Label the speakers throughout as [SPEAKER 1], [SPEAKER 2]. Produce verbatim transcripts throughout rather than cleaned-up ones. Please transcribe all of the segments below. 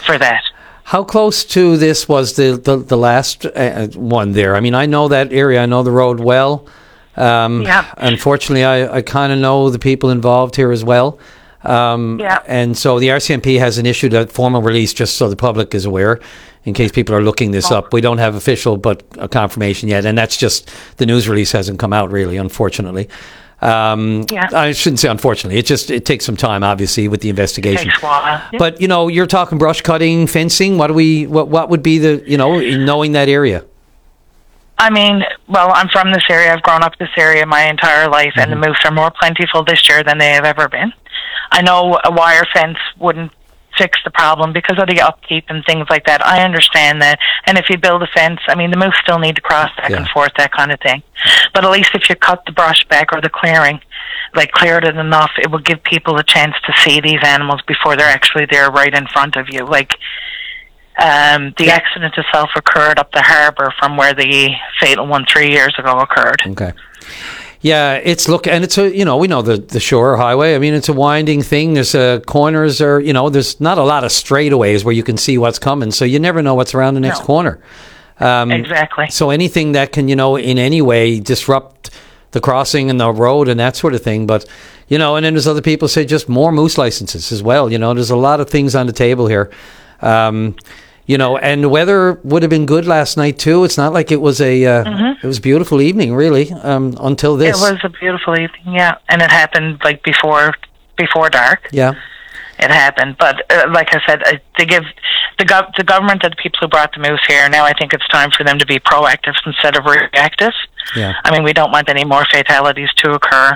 [SPEAKER 1] for that.
[SPEAKER 2] How close to this was the, the, the last uh, one there? I mean, I know that area. I know the road well. Um,
[SPEAKER 1] yeah.
[SPEAKER 2] Unfortunately, I, I kind of know the people involved here as well. Um,
[SPEAKER 1] yeah.
[SPEAKER 2] And so the R C M P hasn't issued a formal release, just so the public is aware, in case people are looking this
[SPEAKER 1] oh.
[SPEAKER 2] up. We don't have official but a confirmation yet, and that's just the news release hasn't come out really, unfortunately. Um,
[SPEAKER 1] yeah.
[SPEAKER 2] I shouldn't say unfortunately. It just it takes some time, obviously, with the investigation.
[SPEAKER 1] It takes a while. Yeah.
[SPEAKER 2] But you know, you're talking brush cutting, fencing. What do we? What what would be the you know in knowing that area?
[SPEAKER 1] I mean, well, I'm from this area. I've grown up this area my entire life, mm-hmm. and the moose are more plentiful this year than they have ever been. I know a wire fence wouldn't fix the problem because of the upkeep and things like that. I understand that. And if you build a fence, I mean, the moose still need to cross back yeah. and forth, that kind of thing. But at least if you cut the brush back or the clearing, like cleared it enough, it will give people a chance to see these animals before they're actually there right in front of you. Like, um, the yeah. accident itself occurred up the harbour from where the fatal one three years ago occurred.
[SPEAKER 2] Okay. Yeah, it's look, and it's a, you know, we know the, the shore highway. I mean, it's a winding thing. There's uh, corners or, you know, there's not a lot of straightaways where you can see what's coming. So you never know what's around the next
[SPEAKER 1] no.
[SPEAKER 2] corner. Um,
[SPEAKER 1] exactly.
[SPEAKER 2] So anything that can, you know, in any way disrupt the crossing and the road and that sort of thing. But, you know, and then there's other people say just more moose licenses as well. You know, there's a lot of things on the table here. Um, You know, and the weather would have been good last night too. It's not like it was a uh, mm-hmm. it was a beautiful evening, really, um, until this.
[SPEAKER 1] It was a beautiful evening, yeah, and it happened like before before dark.
[SPEAKER 2] Yeah,
[SPEAKER 1] it happened. But uh, like I said, uh, to give the gov- the government and the people who brought the moose here, now I think it's time for them to be proactive instead of reactive.
[SPEAKER 2] Yeah,
[SPEAKER 1] I mean, we don't want any more fatalities to occur.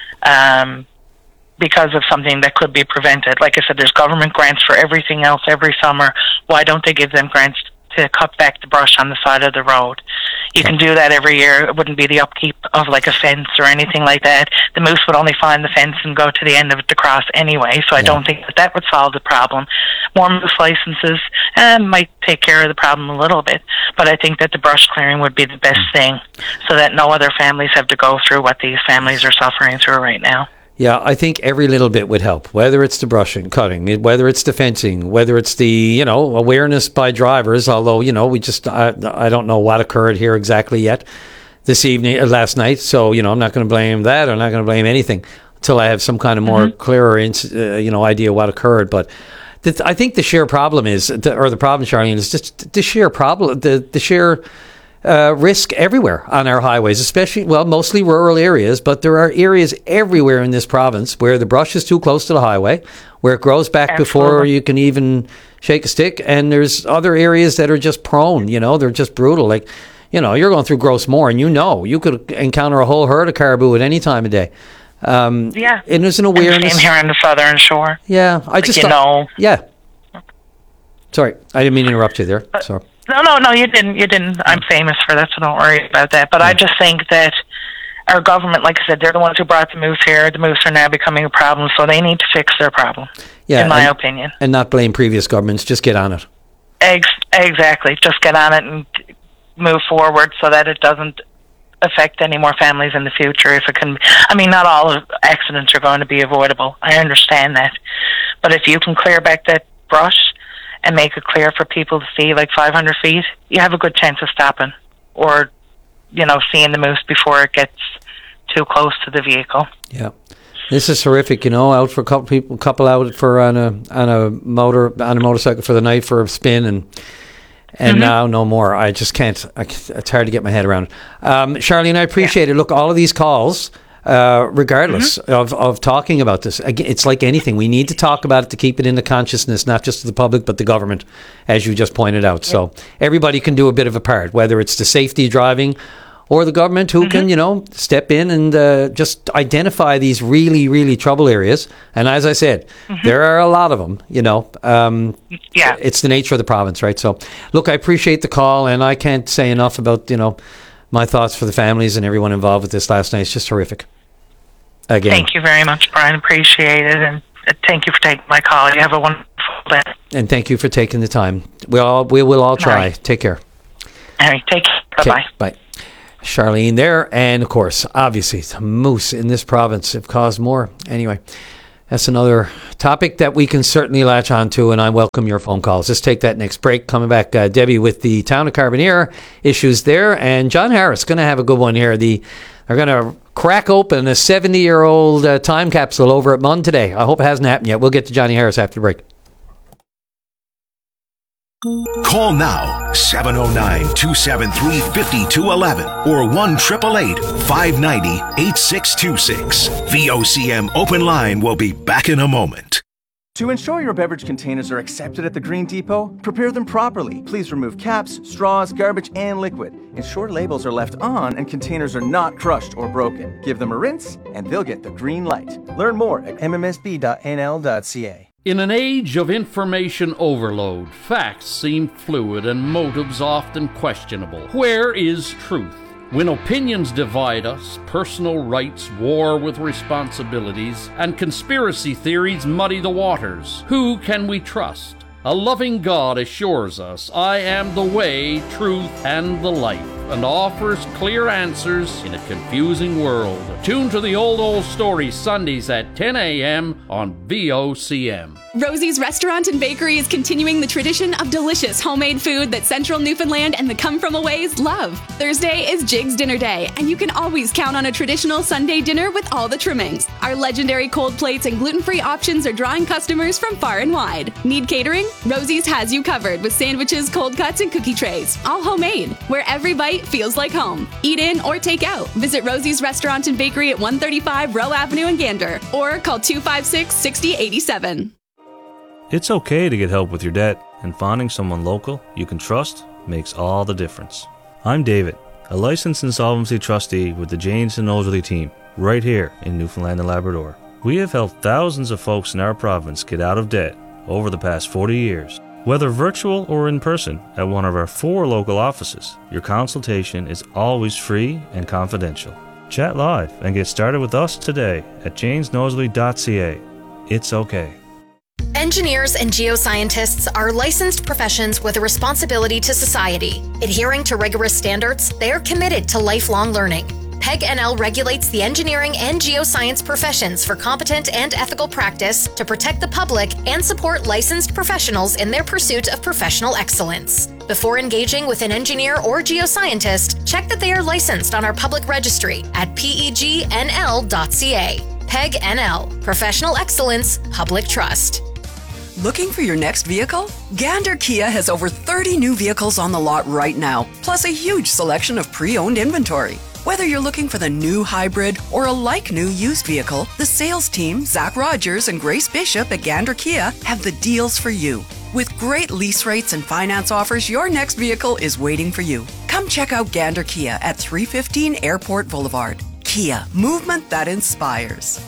[SPEAKER 1] Um, because of something that could be prevented. Like I said, there's government grants for everything else every summer. Why don't they give them grants to cut back the brush on the side of the road? You can do that every year. It wouldn't be the upkeep of like a fence or anything like that. The moose would only find the fence and go to the end of it to cross anyway, so I yeah. don't think that that would solve the problem. More moose licenses uh, might take care of the problem a little bit, but I think that the brush clearing would be the best thing so that no other families have to go through what these families are suffering through right now.
[SPEAKER 2] Yeah, I think every little bit would help, whether it's the brushing, cutting, whether it's the fencing, whether it's the, you know, awareness by drivers, although, you know, we just, I, I don't know what occurred here exactly yet this evening, uh, last night, so, you know, I'm not going to blame that, I'm not going to blame anything until I have some kind of more mm-hmm. clearer, uh, you know, idea what occurred, but the, I think the sheer problem is, the, or the problem, Charlene, is just the sheer problem, the, the sheer... Uh, risk everywhere on our highways, especially, well, mostly rural areas, but there are areas everywhere in this province where the brush is too close to the highway, where it grows back Absolutely. Before you can even shake a stick, and there's other areas that are just prone, you know, they're just brutal. Like, you know, you're going through Gross Moor, and you know, you could encounter a whole herd of caribou at any time of day. Um,
[SPEAKER 1] yeah.
[SPEAKER 2] And there's an awareness.
[SPEAKER 1] And here on the southern shore.
[SPEAKER 2] Yeah. I
[SPEAKER 1] like,
[SPEAKER 2] just
[SPEAKER 1] you
[SPEAKER 2] thought,
[SPEAKER 1] know.
[SPEAKER 2] Yeah. Sorry, I didn't mean to interrupt you there.
[SPEAKER 1] But,
[SPEAKER 2] Sorry.
[SPEAKER 1] No, no, no, you didn't. You didn't. I'm famous for that, so don't worry about that. But yeah. I just think that our government, like I said, they're the ones who brought the moose here. The moose are now becoming a problem, so they need to fix their problem, yeah, in my
[SPEAKER 2] and,
[SPEAKER 1] opinion.
[SPEAKER 2] And not blame previous governments. Just get on it.
[SPEAKER 1] Ex- exactly. Just get on it and move forward so that it doesn't affect any more families in the future. If it can, I mean, not all accidents are going to be avoidable. I understand that. But if you can clear back that brush and make it clear for people to see, like five hundred feet, you have a good chance of stopping or, you know, seeing the moose before it gets too close to the vehicle.
[SPEAKER 2] Yeah. This is horrific, you know, out for a couple people, couple out for on a on a motor on a motorcycle for the night for a spin, and and mm-hmm. now no more. I just can't. I, it's hard to get my head around. Um, Charlene, I appreciate yeah. it. Look, all of these calls, uh, regardless mm-hmm. of, of talking about this, it's like anything. We need to talk about it to keep it in the consciousness, not just of the public, but the government, as you just pointed out. Yeah. So everybody can do a bit of a part, whether it's the safety driving or the government who mm-hmm. can, you know, step in and uh, just identify these really, really trouble areas. And as I said, mm-hmm. there are a lot of them, you know. Um,
[SPEAKER 1] yeah.
[SPEAKER 2] It's the nature of the province, right? So, look, I appreciate the call, and I can't say enough about, you know, my thoughts for the families and everyone involved with this last night. It's just horrific. Again.
[SPEAKER 1] Thank you very much, Brian. Appreciate it. And thank you for taking my call. You have a wonderful day.
[SPEAKER 2] And thank you for taking the time. We all we will all try. Right. Take care.
[SPEAKER 1] All right. Take care. Bye-bye.
[SPEAKER 2] Okay, bye. Charlene there, and of course, obviously, the moose in this province have caused more. Anyway, That's another topic that we can certainly latch on to, and I welcome your phone calls. Let's take that next break. Coming back, uh, Debbie, with the town of Carbonear issues there, and John Harris going to have a good one here. The They're going to crack open a seventy-year-old uh, time capsule over at Munn today. I hope it hasn't happened yet. We'll get to Johnny Harris after the break.
[SPEAKER 3] Call now, seven oh nine, two seven three, five two one one or one eight eight eight, five nine zero, eight six two six. V O C M Open Line will be back in a moment.
[SPEAKER 4] To ensure your beverage containers are accepted at the Green Depot, prepare them properly. Please remove caps, straws, garbage, and liquid. Ensure labels are left on and containers are not crushed or broken. Give them a rinse, and they'll get the green light. Learn more at m m s b dot n l dot c a.
[SPEAKER 5] In an age of information overload, facts seem fluid and motives often questionable. Where is truth? When opinions divide us, personal rights war with responsibilities, and conspiracy theories muddy the waters, who can we trust? A loving God assures us, I am the way, truth, and the life, and offers clear answers in a confusing world. Tune to the Old Old Story Sundays at ten a.m. on V O C M.
[SPEAKER 6] Rosie's Restaurant and Bakery is continuing the tradition of delicious homemade food that Central Newfoundland and the come-from-aways love. Thursday is Jig's Dinner Day, and you can always count on a traditional Sunday dinner with all the trimmings. Our legendary cold plates and gluten-free options are drawing customers from far and wide. Need catering? Rosie's has you covered with sandwiches, cold cuts, and cookie trays, all homemade, where every bite feels like home. Eat in or take out. Visit Rosie's Restaurant and Bakery at one thirty-five Rowe Avenue in Gander, or call two five six, six zero eight seven.
[SPEAKER 7] It's okay to get help with your debt, and finding someone local you can trust makes all the difference. I'm David, a licensed insolvency trustee with the Janes and Nosworthy team, right here in Newfoundland and Labrador. We have helped thousands of folks in our province get out of debt over the past forty years. Whether virtual or in person at one of our four local offices, your consultation is always free and confidential. Chat live and get started with us today at janes nosworthy dot c a. It's okay.
[SPEAKER 8] Engineers and geoscientists are licensed professions with a responsibility to society. Adhering to rigorous standards, they are committed to lifelong learning. P E G N L regulates the engineering and geoscience professions for competent and ethical practice to protect the public and support licensed professionals in their pursuit of professional excellence. Before engaging with an engineer or geoscientist, check that they are licensed on our public registry at P E G N L dot c a. P E G N L, Professional Excellence, Public Trust.
[SPEAKER 9] Looking for your next vehicle? Gander Kia has over thirty new vehicles on the lot right now, plus a huge selection of pre-owned inventory. Whether you're looking for the new hybrid or a like-new used vehicle, the sales team, Zach Rogers and Grace Bishop at Gander Kia, have the deals for you. With great lease rates and finance offers, your next vehicle is waiting for you. Come check out Gander Kia at three fifteen Airport Boulevard. Kia, movement that inspires.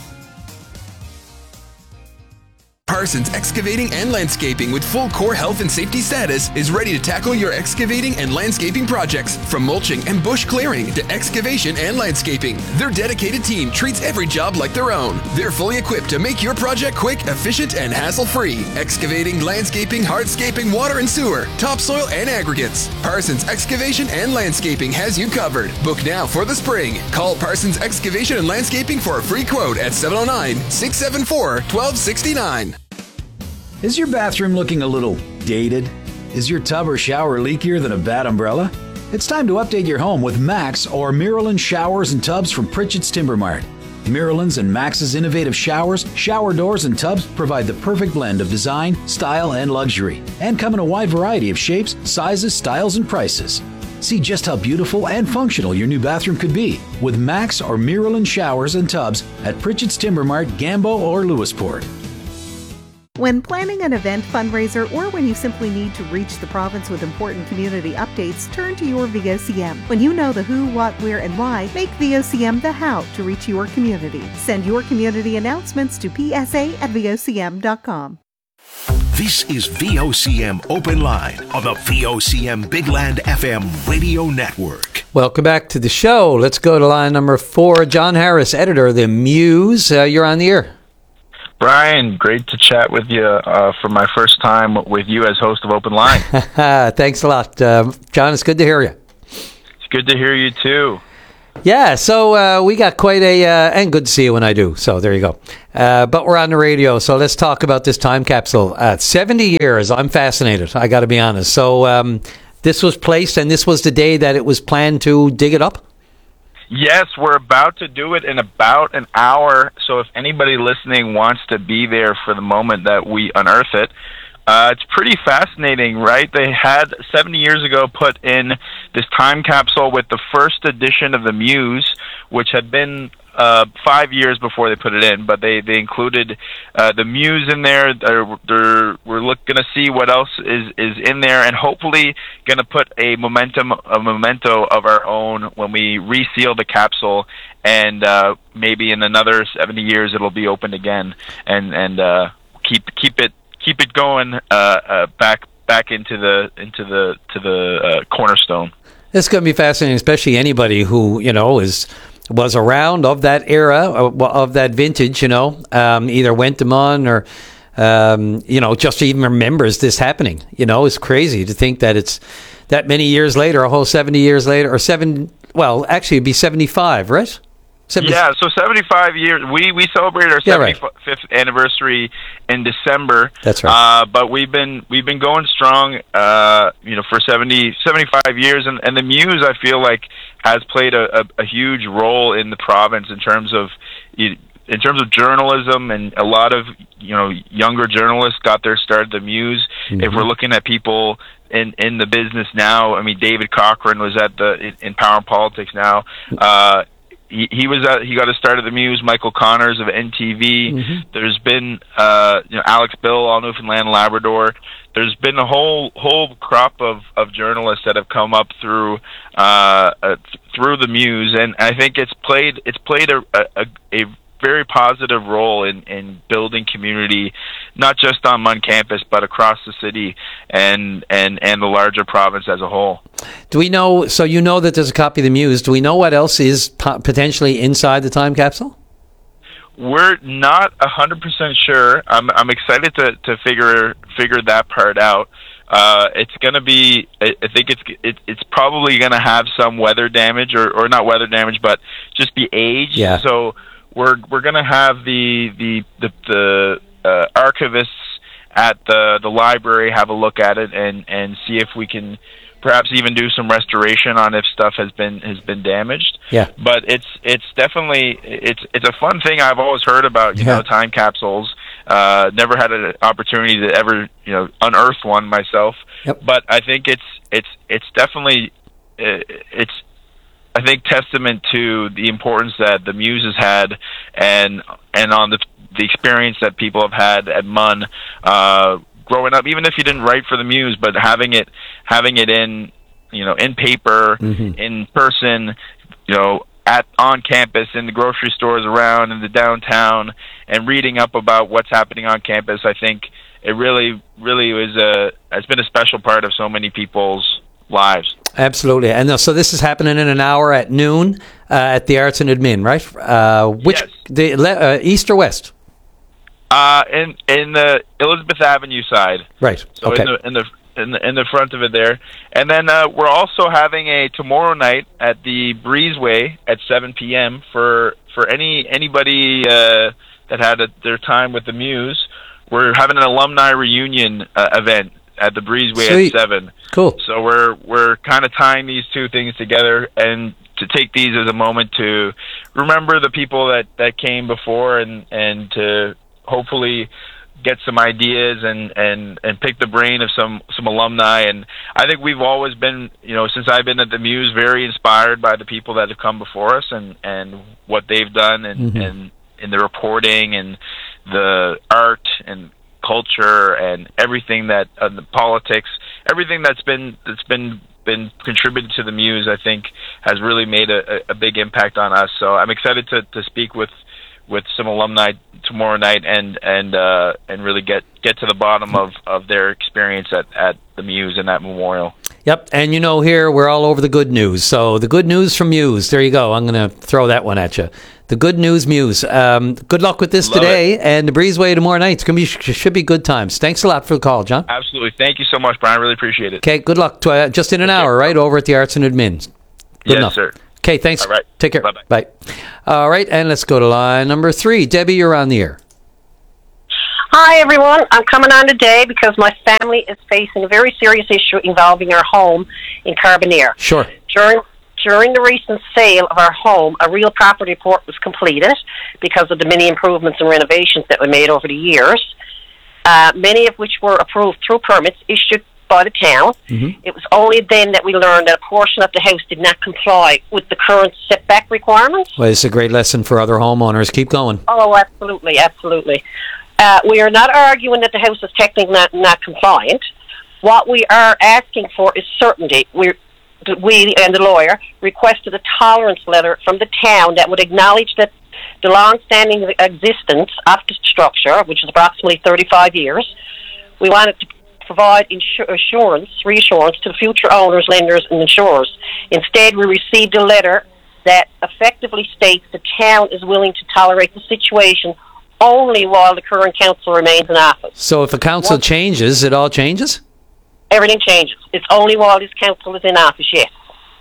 [SPEAKER 10] Parsons Excavating and Landscaping with full core health and safety status is ready to tackle your excavating and landscaping projects, from mulching and bush clearing to excavation and landscaping. Their dedicated team treats every job like their own. They're fully equipped to make your project quick, efficient, and hassle-free. Excavating, landscaping, hardscaping, water and sewer, topsoil, and aggregates. Parsons Excavation and Landscaping has you covered. Book now for the spring. Call Parsons Excavation and Landscaping for a free quote at seven oh nine, six seven four, one two six nine.
[SPEAKER 11] Is your bathroom looking a little dated? Is your tub or shower leakier than a bad umbrella? It's time to update your home with Max or Miralyn showers and tubs from Pritchett's Timber Mart. Miralyn's and Max's innovative showers, shower doors, and tubs provide the perfect blend of design, style, and luxury, and come in a wide variety of shapes, sizes, styles, and prices. See just how beautiful and functional your new bathroom could be with Max or Miralyn showers and tubs at Pritchett's Timber Mart, Gambo, or Lewisport.
[SPEAKER 12] When planning an event, fundraiser, or when you simply need to reach the province with important community updates, turn to your V O C M. When you know the who, what, where, and why, make V O C M the how to reach your community. Send your community announcements to p s a at v o c m dot com.
[SPEAKER 3] This is V O C M Open Line on the V O C M Big Land F M radio network.
[SPEAKER 2] Welcome back to the show. Let's go to line number four. John Harris, editor of the Muse. Uh, you're on the air.
[SPEAKER 13] Brian, great to chat with you uh, for my first time with you as host of Open Line.
[SPEAKER 2] Thanks a lot. Uh, John, it's good to hear you.
[SPEAKER 13] It's good to hear you too.
[SPEAKER 2] Yeah, so uh, we got quite a, uh, and good to see you when I do, so there you go. Uh, but we're on the radio, so let's talk about this time capsule. At seventy years, I'm fascinated, I got to be honest. So um, this was placed, and this was the day that it was planned to dig it up?
[SPEAKER 13] Yes, we're about to do it in about an hour, so if anybody listening wants to be there for the moment that we unearth it, Uh, it's pretty fascinating, right? They had, seventy years ago, put in this time capsule with the first edition of the Muse, which had been uh, five years before they put it in, but they, they included uh, the Muse in there. They're, they're, we're look, going to see what else is, is in there, and hopefully going to put a momentum, a memento of our own when we reseal the capsule, and uh, maybe in another seventy years it'll be opened again, and, and uh, keep keep it keep it going uh, uh, back back into the into the to the uh, cornerstone.
[SPEAKER 2] It's going to be fascinating, especially anybody who you know is was around of that era of that vintage. You know, um, either went them on or um, you know just even remembers this happening. You know, it's crazy to think that it's that many years later, a whole seventy years later, or seven. Well, actually, it'd be seventy-five, right? seventy
[SPEAKER 13] Yeah, so seventy-five years. We we celebrated our
[SPEAKER 2] Yeah, right.
[SPEAKER 13] seventy-fifth anniversary in December.
[SPEAKER 2] That's right.
[SPEAKER 13] Uh, but we've been we've been going strong, uh, you know, for seventy, seventy-five years, and, and the Muse, I feel like, has played a, a, a huge role in the province in terms of in terms of journalism, and a lot of you know younger journalists got their start at the Muse.
[SPEAKER 2] Mm-hmm.
[SPEAKER 13] If we're looking at people in in the business now, I mean, David Cochran was at the in, in Power and Politics now. Uh, He, he was at, he got to start at the Muse. Michael Connors of N T V.
[SPEAKER 2] Mm-hmm.
[SPEAKER 13] There's been uh, you know Alex Bill, all Newfoundland and Labrador. There's been a whole whole crop of, of journalists that have come up through uh, uh, through the Muse, and I think it's played it's played a a, a very positive role in, in building community, not just on Munn campus, but across the city and, and, and the larger province as a whole.
[SPEAKER 2] Do we know, so you know that there's a copy of the Muse, do we know what else is po- potentially inside the time capsule?
[SPEAKER 13] We're not one hundred percent sure. I'm, I'm excited to, to figure figure that part out. Uh, it's going to be, I, I think it's it, it's probably going to have some weather damage, or, or not weather damage, but just be aged.
[SPEAKER 2] Yeah.
[SPEAKER 13] So we're we're going to have the the the, the uh, archivists at the the library have a look at it and, and see if we can perhaps even do some restoration on if stuff has been has been damaged.
[SPEAKER 2] Yeah.
[SPEAKER 13] But it's it's definitely it's it's a fun thing I've always heard about, you
[SPEAKER 2] Yeah.
[SPEAKER 13] know, time capsules. Uh, never had an opportunity to ever, you know, unearth one myself.
[SPEAKER 2] Yep.
[SPEAKER 13] But I think it's it's it's definitely uh, it's I think testament to the importance that the Muse has had, and and on the the experience that people have had at Munn uh, growing up. Even if you didn't write for the Muse, but having it having it in you know in paper,
[SPEAKER 2] Mm-hmm.
[SPEAKER 13] in person, you know. At on campus, in the grocery stores around, in the downtown, and reading up about what's happening on campus, I think it really, really was a has been a special part of so many people's lives.
[SPEAKER 2] Absolutely. And uh, so this is happening in an hour at noon uh, at the Arts and Admin, right? Uh, which
[SPEAKER 13] Yes.
[SPEAKER 2] the le- uh, East or West?
[SPEAKER 13] Uh, in in the Elizabeth Avenue side,
[SPEAKER 2] Right.
[SPEAKER 13] so
[SPEAKER 2] Okay.
[SPEAKER 13] in the in the in the, in the front of it there, and then uh, we're also having a tomorrow night at the Breezeway at seven p.m. for for any anybody uh, that had a, their time with the Muse. We're having an alumni reunion uh, event at the Breezeway
[SPEAKER 2] Sweet.
[SPEAKER 13] at seven.
[SPEAKER 2] Cool.
[SPEAKER 13] So we're we're kind of tying these two things together, and to take these as a moment to remember the people that, that came before, and, and to hopefully get some ideas and, and, and pick the brain of some, some alumni. And I think we've always been, you know, since I've been at the Muse, very inspired by the people that have come before us and, and what they've done, and,
[SPEAKER 2] Mhm.
[SPEAKER 13] and in the reporting and the art and culture and everything that uh, the politics, everything that's been that's been been contributed to the Muse, I think has really made a, a big impact on us. So I'm excited to, to speak with with some alumni tomorrow night and and uh, and really get, get to the bottom of, of their experience at, at the Muse and that memorial.
[SPEAKER 2] Yep. And you know, here we're all over the good news. So the good news from Muse. There you go. I'm going to throw that one at you. The good news Muse. Um, good luck with this
[SPEAKER 13] Love
[SPEAKER 2] today,
[SPEAKER 13] it.
[SPEAKER 2] and the Breezeway tomorrow night. It's going to be should be good times. Thanks a lot for the call, John.
[SPEAKER 13] Absolutely. Thank you so much, Brian. I really appreciate it.
[SPEAKER 2] Okay. Good luck. To, uh, just in an hour, right over at the Arts and Admin. Good
[SPEAKER 13] Yes,
[SPEAKER 2] enough.
[SPEAKER 13] sir.
[SPEAKER 2] Okay, thanks.
[SPEAKER 13] All right.
[SPEAKER 2] Take care.
[SPEAKER 13] Bye-bye.
[SPEAKER 2] Bye. All right, and let's go to line number three. Debbie, you're on the air.
[SPEAKER 14] Hi, everyone. I'm coming on today because my family is facing a very serious issue involving our home in Carbonear.
[SPEAKER 2] Sure.
[SPEAKER 14] During during the recent sale of our home, a real property report was completed because of the many improvements and renovations that were made over the years, uh, many of which were approved through permits issued by the town.
[SPEAKER 2] Mm-hmm.
[SPEAKER 14] It was only then that we learned that a portion of the house did not comply with the current setback requirements.
[SPEAKER 2] Well, it's a great lesson for other homeowners. Keep going.
[SPEAKER 14] Oh, absolutely, absolutely. Uh, we are not arguing that the house is technically not, not compliant. What we are asking for is certainty. We're, we and the lawyer requested a tolerance letter from the town that would acknowledge that the long-standing existence of the structure, which is approximately thirty-five years, we wanted to provide insur- assurance, reassurance to the future owners, lenders, and insurers. Instead, we received a letter that effectively states the town is willing to tolerate the situation only while the current council remains in office.
[SPEAKER 2] So if a council Once changes, it all changes?
[SPEAKER 14] Everything changes. It's only while this council is in office, yes.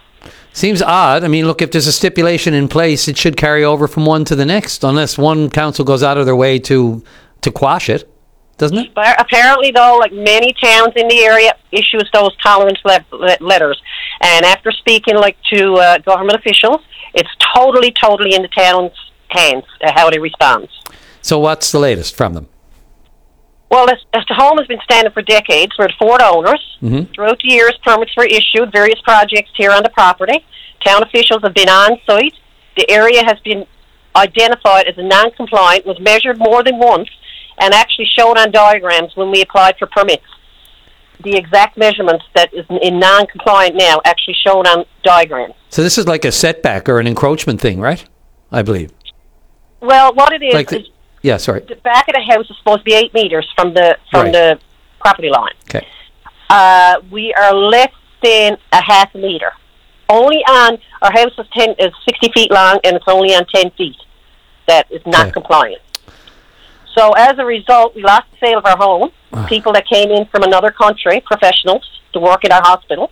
[SPEAKER 2] Seems odd. I mean, look, if there's a stipulation in place, it should carry over from one to the next, unless one council goes out of their way to to quash it, doesn't it?
[SPEAKER 14] But apparently, though, like many towns in the area, issues those tolerance le- le- letters. And after speaking like to uh, government officials, it's totally, totally in the town's hands uh, how they respond.
[SPEAKER 2] So what's the latest from them?
[SPEAKER 14] Well, as, as the home has been standing for decades, we're the Ford owners.
[SPEAKER 2] Mm-hmm.
[SPEAKER 14] Throughout the years, permits were issued, various projects here on the property. Town officials have been on site. The area has been identified as a non-compliant, was measured more than once, and actually showed on diagrams when we applied for permits. The exact measurements that is in non-compliant now actually shown on diagrams.
[SPEAKER 2] So this is like a setback or an encroachment thing, right? I believe.
[SPEAKER 14] Well, what it is,
[SPEAKER 2] like the,
[SPEAKER 14] is
[SPEAKER 2] yeah, sorry.
[SPEAKER 14] the back of the house is supposed to be eight meters from the from
[SPEAKER 2] Right.
[SPEAKER 14] the property line.
[SPEAKER 2] Okay.
[SPEAKER 14] Uh, we are less than a half a meter. Only on our house is ten is sixty feet long, and it's only on ten feet that is not
[SPEAKER 2] Okay.
[SPEAKER 14] compliant. So as a result, we lost the sale of our home. People that came in from another country, professionals, to work at our hospital,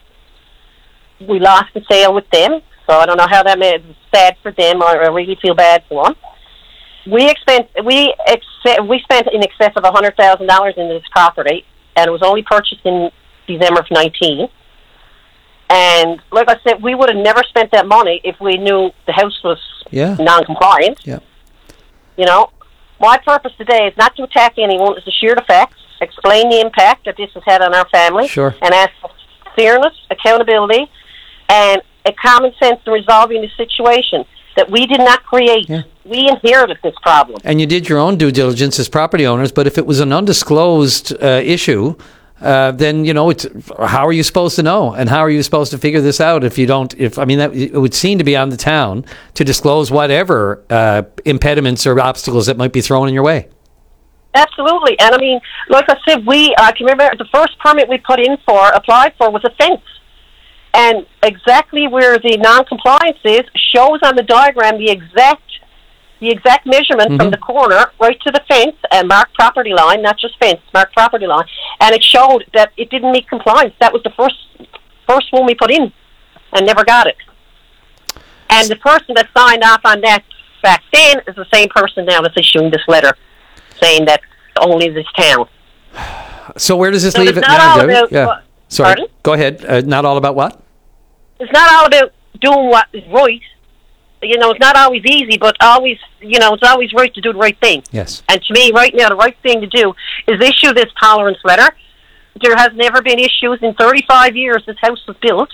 [SPEAKER 14] we lost the sale with them. So I don't know how that made it sad for them, or I really feel bad for them. We expend, we ex- we spent in excess of a hundred thousand dollars in this property, and it was only purchased in December of nineteen. And like I said, we would have never spent that money if we knew the house was
[SPEAKER 2] Yeah.
[SPEAKER 14] non-compliant.
[SPEAKER 2] Yeah.
[SPEAKER 14] You know, my purpose today is not to attack anyone; it's to share the facts, explain the impact that this has had on our family,
[SPEAKER 2] Sure.
[SPEAKER 14] and ask for fairness, accountability, and a common sense in resolving the situation that we did not create.
[SPEAKER 2] Yeah.
[SPEAKER 14] We inherited this problem.
[SPEAKER 2] And you did your own due diligence as property owners, but if it was an undisclosed uh, issue, uh, then, you know, it's how are you supposed to know? And how are you supposed to figure this out if you don't, if, I mean, that, it would seem to be on the town to disclose whatever uh, impediments or obstacles that might be thrown in your way.
[SPEAKER 14] Absolutely. And I mean, like I said, we, I can remember the first permit we put in for, applied for, was a fence. And exactly where the non-compliance is shows on the diagram the exact the exact measurement
[SPEAKER 2] Mm-hmm.
[SPEAKER 14] from the corner right to the fence and marked property line, not just fence, marked property line. And it showed that it didn't meet compliance. That was the first first one we put in and never got it. And the person that signed off on that back then is the same person now that's issuing this letter saying that only this town.
[SPEAKER 2] So where does this
[SPEAKER 14] So
[SPEAKER 2] leave it
[SPEAKER 14] it's not
[SPEAKER 2] now,
[SPEAKER 14] all
[SPEAKER 2] Debbie?
[SPEAKER 14] about
[SPEAKER 2] Yeah.
[SPEAKER 14] what-
[SPEAKER 2] Sorry.
[SPEAKER 14] Pardon?
[SPEAKER 2] Go ahead. Uh, not all about what?
[SPEAKER 14] It's not all about doing what is right. You know, it's not always easy, but always, you know, it's always right to do the right thing.
[SPEAKER 2] Yes.
[SPEAKER 14] And to me, right now, the right thing to do is issue this tolerance letter. There has never been issues in thirty-five years this house was built,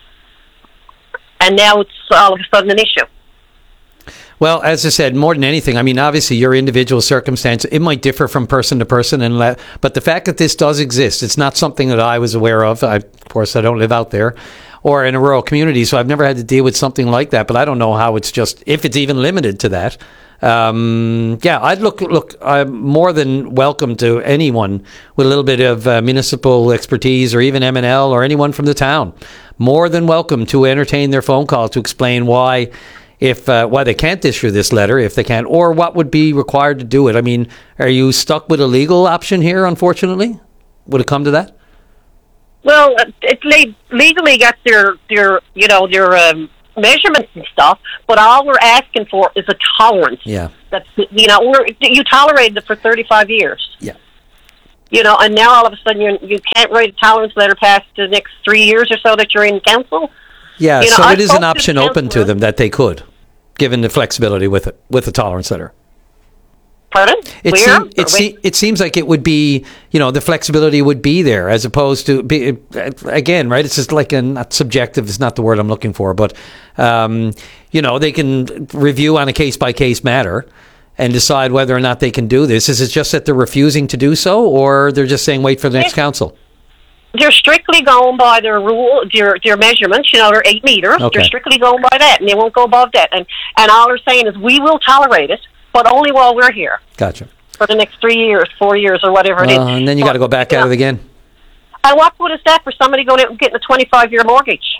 [SPEAKER 14] and now it's all of a sudden an issue.
[SPEAKER 2] Well, as I said, more than anything, I mean, obviously your individual circumstance, it might differ from person to person, and le- but the fact that this does exist, it's not something that I was aware of. I, of course, I don't live out there or in a rural community, so I've never had to deal with something like that, but I don't know how it's just, if it's even limited to that. Um, yeah, I'd look, look, I'm more than welcome to anyone with a little bit of uh, municipal expertise or even M and L or anyone from the town. More than welcome to entertain their phone call to explain why if uh, why they can't issue this letter, if they can, or what would be required to do it. I mean, are you stuck with a legal option here, unfortunately? Would it come to that?
[SPEAKER 14] Well, it le- legally got their, their, you know, their um, measurements and stuff, but all we're asking for is a tolerance.
[SPEAKER 2] Yeah.
[SPEAKER 14] That's, you know, we're, you tolerated it for thirty-five years.
[SPEAKER 2] Yeah.
[SPEAKER 14] You know, and now all of a sudden you you can't write a tolerance letter past the next three years or so that you're in council.
[SPEAKER 2] Yeah,
[SPEAKER 14] you know,
[SPEAKER 2] so
[SPEAKER 14] I
[SPEAKER 2] it is
[SPEAKER 14] spoke
[SPEAKER 2] an
[SPEAKER 14] to
[SPEAKER 2] option
[SPEAKER 14] the
[SPEAKER 2] open to
[SPEAKER 14] councillor-
[SPEAKER 2] them that they could, given the flexibility with it, with the tolerance letter.
[SPEAKER 14] Pardon?
[SPEAKER 2] It,
[SPEAKER 14] Where?
[SPEAKER 2] seem, it, se- it seems like it would be, you know, the flexibility would be there as opposed to, be, again, right? It's just like a, not subjective is not the word I'm looking for, but, um, you know, they can review on a case-by-case matter and decide whether or not they can do this. Is it just that they're refusing to do so, or they're just saying wait for the next council?
[SPEAKER 14] They're strictly going by their rule, their their measurements. You know, they're eight meters.
[SPEAKER 2] Okay.
[SPEAKER 14] They're strictly going by that, and they won't go above that. And and all they're saying is we will tolerate it, but only while we're here
[SPEAKER 2] Gotcha.
[SPEAKER 14] for the next three years, four years, or whatever it is.
[SPEAKER 2] Uh, and then you got to go back
[SPEAKER 14] you
[SPEAKER 2] at
[SPEAKER 14] know,
[SPEAKER 2] it again.
[SPEAKER 14] And what good is that for somebody going out and getting a twenty-five year mortgage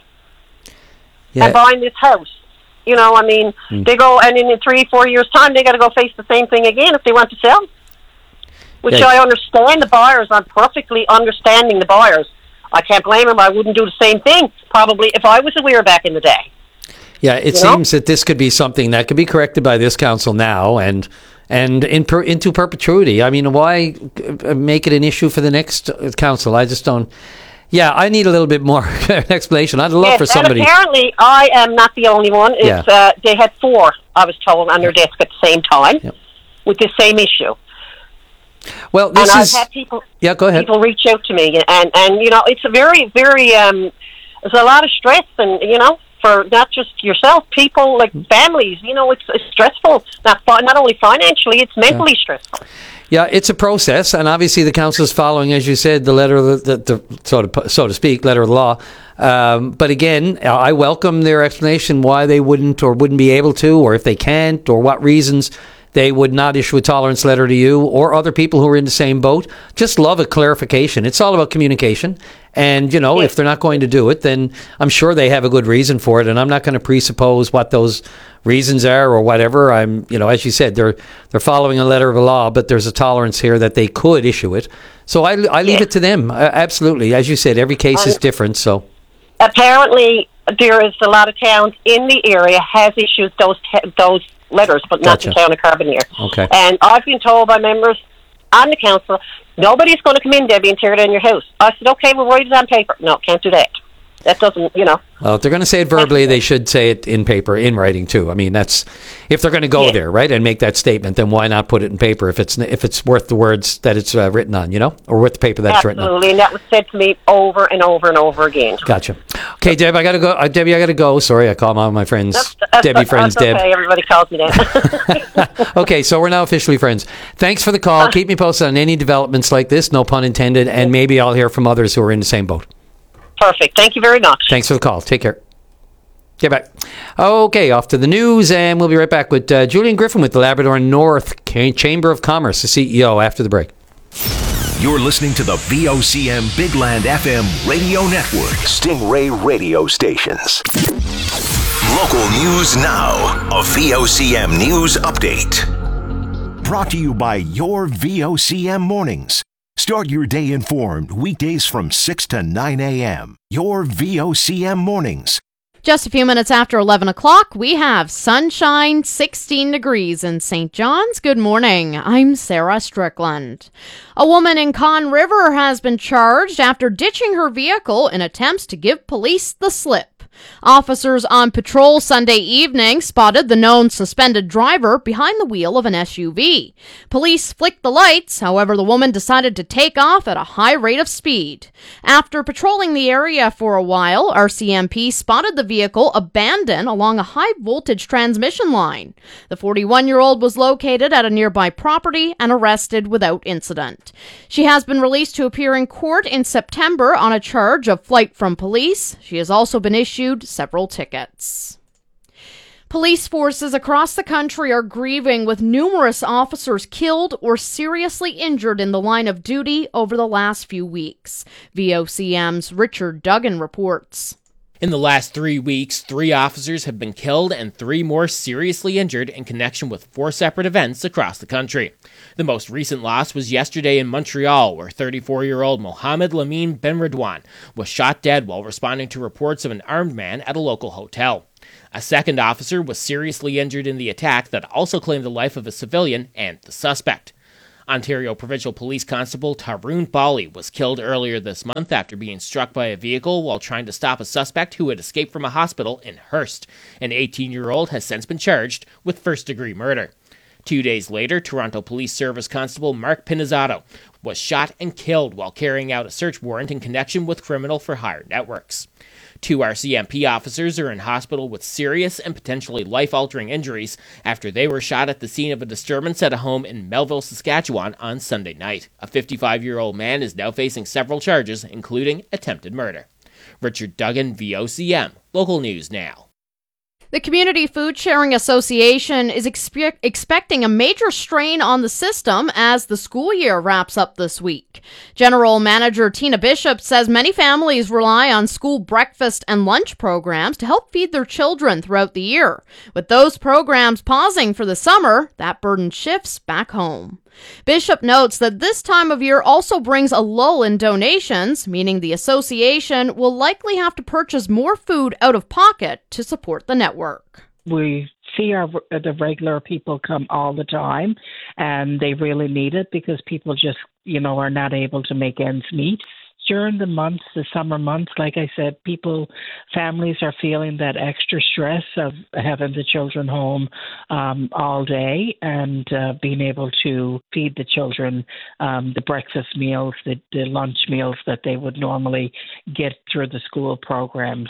[SPEAKER 2] Yeah.
[SPEAKER 14] and buying this house? You know, I mean,
[SPEAKER 2] Mm.
[SPEAKER 14] they go, and in three, four years' time, they got to go face the same thing again if they want to sell. Which
[SPEAKER 2] Yeah.
[SPEAKER 14] I understand the buyers. I'm perfectly understanding the buyers. I can't blame them. I wouldn't do the same thing, probably, if I was a weir back in the day.
[SPEAKER 2] Yeah, it
[SPEAKER 14] You know?
[SPEAKER 2] seems that this could be something that could be corrected by this council now and and in per, into perpetuity. I mean, why uh, make it an issue for the next uh, council? I just don't. Yeah, I need a little bit more explanation. I'd love
[SPEAKER 14] Yes,
[SPEAKER 2] for somebody.
[SPEAKER 14] And apparently, I am not the only one. It's,
[SPEAKER 2] Yeah.
[SPEAKER 14] uh, they had four, I was told, on their desk at the same time with the same issue.
[SPEAKER 2] Well, this
[SPEAKER 14] and
[SPEAKER 2] is.
[SPEAKER 14] I've had people,
[SPEAKER 2] Yeah, go ahead.
[SPEAKER 14] people reach out to me, and, and you know, it's a very, very, um, there's a lot of stress, and, you know, for not just yourself, people, like families, you know, it's, it's stressful, not fi- not only financially, it's mentally stressful.
[SPEAKER 2] Yeah, it's a process, and obviously the council is following, as you said, the letter of the, the, the so to so to speak, letter of the law. Um, but again, I welcome their explanation why they wouldn't or wouldn't be able to, or if they can't, or what reasons they would not issue a tolerance letter to you or other people who are in the same boat. Just love a clarification. It's all about communication. And, you know, if they're not going to do it, then I'm sure they have a good reason for it. And I'm not going to presuppose what those reasons are or whatever. I'm, you know, as you said, they're they're following a letter of the law, but there's a tolerance here that they could issue it. So I, I leave it to them. Uh, absolutely. As you said, every case is different. So
[SPEAKER 14] Apparently, there is a lot of towns in the area has issued those te- those letters, but not
[SPEAKER 2] Gotcha.
[SPEAKER 14] the town of Carbonear.
[SPEAKER 2] Okay.
[SPEAKER 14] And I've been told by members on the council, nobody's going to come in, Debbie, and tear down your house. I said, okay, we'll write it on paper. No, can't do that. That doesn't, you know.
[SPEAKER 2] Well, if they're going to say it verbally, they should say it in paper, in writing too. I mean, that's if they're going to go
[SPEAKER 14] Yeah.
[SPEAKER 2] there, right, and make that statement. Then why not put it in paper if it's if it's worth the words that it's uh, written on, you know, or worth the paper that it's written on.
[SPEAKER 14] Absolutely, and that was said to me over and over and over again.
[SPEAKER 2] Gotcha. Okay, Deb, I got to go. Uh, Debbie, I got to go. Sorry, I call all my friends
[SPEAKER 14] That's, that's,
[SPEAKER 2] Debbie friends.
[SPEAKER 14] that's
[SPEAKER 2] Deb.
[SPEAKER 14] okay. Everybody calls me that.
[SPEAKER 2] Okay, so we're now officially friends. Thanks for the call. Keep me posted on any developments like this. No pun intended. And maybe I'll hear from others who are in the same boat.
[SPEAKER 14] Perfect. Thank you very much.
[SPEAKER 2] Thanks for the call. Take care. Get back. Okay, off to the news, and we'll be right back with uh, Julian Griffin with the Labrador North Chamber of Commerce, the C E O, after the break.
[SPEAKER 3] You're listening to the V O C M Big Land F M radio network. Stingray radio stations. Local news now. A V O C M news update. Brought to you by your V O C M mornings. Start your day informed weekdays from six to nine a.m. Your V O C M mornings.
[SPEAKER 15] Just a few minutes after eleven o'clock, we have sunshine, sixteen degrees in Saint John's. Good morning. I'm Sarah Strickland. A woman in Conn River has been charged after ditching her vehicle in attempts to give police the slip. Officers on patrol Sunday evening spotted the known suspended driver behind the wheel of an S U V. Police flicked the lights, however, the woman decided to take off at a high rate of speed. After patrolling the area for a while, R C M P spotted the vehicle abandoned along a high-voltage transmission line. The forty-one-year-old was located at a nearby property and arrested without incident. She has been released to appear in court in September on a charge of flight from police. She has also been issued several tickets. Police forces across the country are grieving with numerous officers killed or seriously injured in the line of duty over the last few weeks. V O C M's Richard Duggan reports.
[SPEAKER 16] In the last three weeks, three officers have been killed and three more seriously injured in connection with four separate events across the country. The most recent loss was yesterday in Montreal, where thirty-four-year-old Mohamed Lamine Benredouane was shot dead while responding to reports of an armed man at a local hotel. A second officer was seriously injured in the attack that also claimed the life of a civilian and the suspect. Ontario Provincial Police Constable Tarun Bali was killed earlier this month after being struck by a vehicle while trying to stop a suspect who had escaped from a hospital in Hearst. An eighteen-year-old has since been charged with first-degree murder. Two days later, Toronto Police Service Constable Mark Pinizzato was shot and killed while carrying out a search warrant in connection with criminal-for-hire networks. Two R C M P officers are in hospital with serious and potentially life-altering injuries after they were shot at the scene of a disturbance at a home in Melville, Saskatchewan on Sunday night. A fifty-five-year-old man is now facing several charges, including attempted murder. Richard Duggan, V O C M, Local News Now.
[SPEAKER 15] The Community Food Sharing Association is expe- expecting a major strain on the system as the school year wraps up this week. General Manager Tina Bishop says many families rely on school breakfast and lunch programs to help feed their children throughout the year. With those programs pausing for the summer, that burden shifts back home. Bishop notes that this time of year also brings a lull in donations, meaning the association will likely have to purchase more food out of pocket to support the network.
[SPEAKER 17] We see our the regular people come all the time, and they really need it because people just, you know, are not able to make ends meet. During the months, the summer months, like I said, people, families are feeling that extra stress of having the children home um, all day and uh, being able to feed the children um, the breakfast meals, the, the lunch meals that they would normally get through the school programs.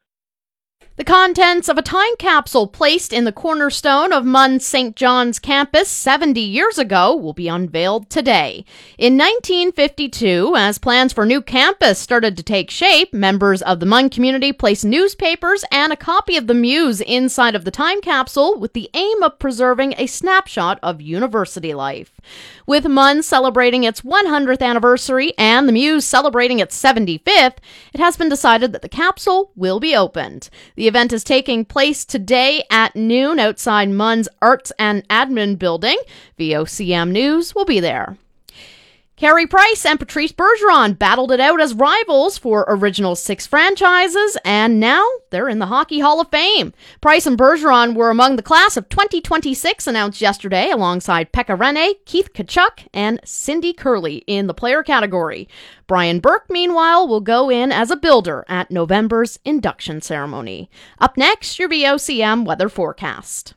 [SPEAKER 15] The contents of a time capsule placed in the cornerstone of M U N Saint John's campus seventy years ago will be unveiled today. In nineteen fifty-two, as plans for a new campus started to take shape, members of the M U N community placed newspapers and a copy of the Muse inside of the time capsule with the aim of preserving a snapshot of university life. With M U N celebrating its one hundredth anniversary and the Muse celebrating its seventy-fifth, it has been decided that the capsule will be opened. The event is taking place today at noon outside M U N's Arts and Admin building. V O C M News will be there. Carey Price and Patrice Bergeron battled it out as rivals for Original Six franchises, and now they're in the Hockey Hall of Fame. Price and Bergeron were among the class of twenty twenty-six announced yesterday, alongside Pekka Rinne, Keith Tkachuk, and Cindy Curley in the player category. Brian Burke, meanwhile, will go in as a builder at November's induction ceremony. Up next, your V O C M weather forecast.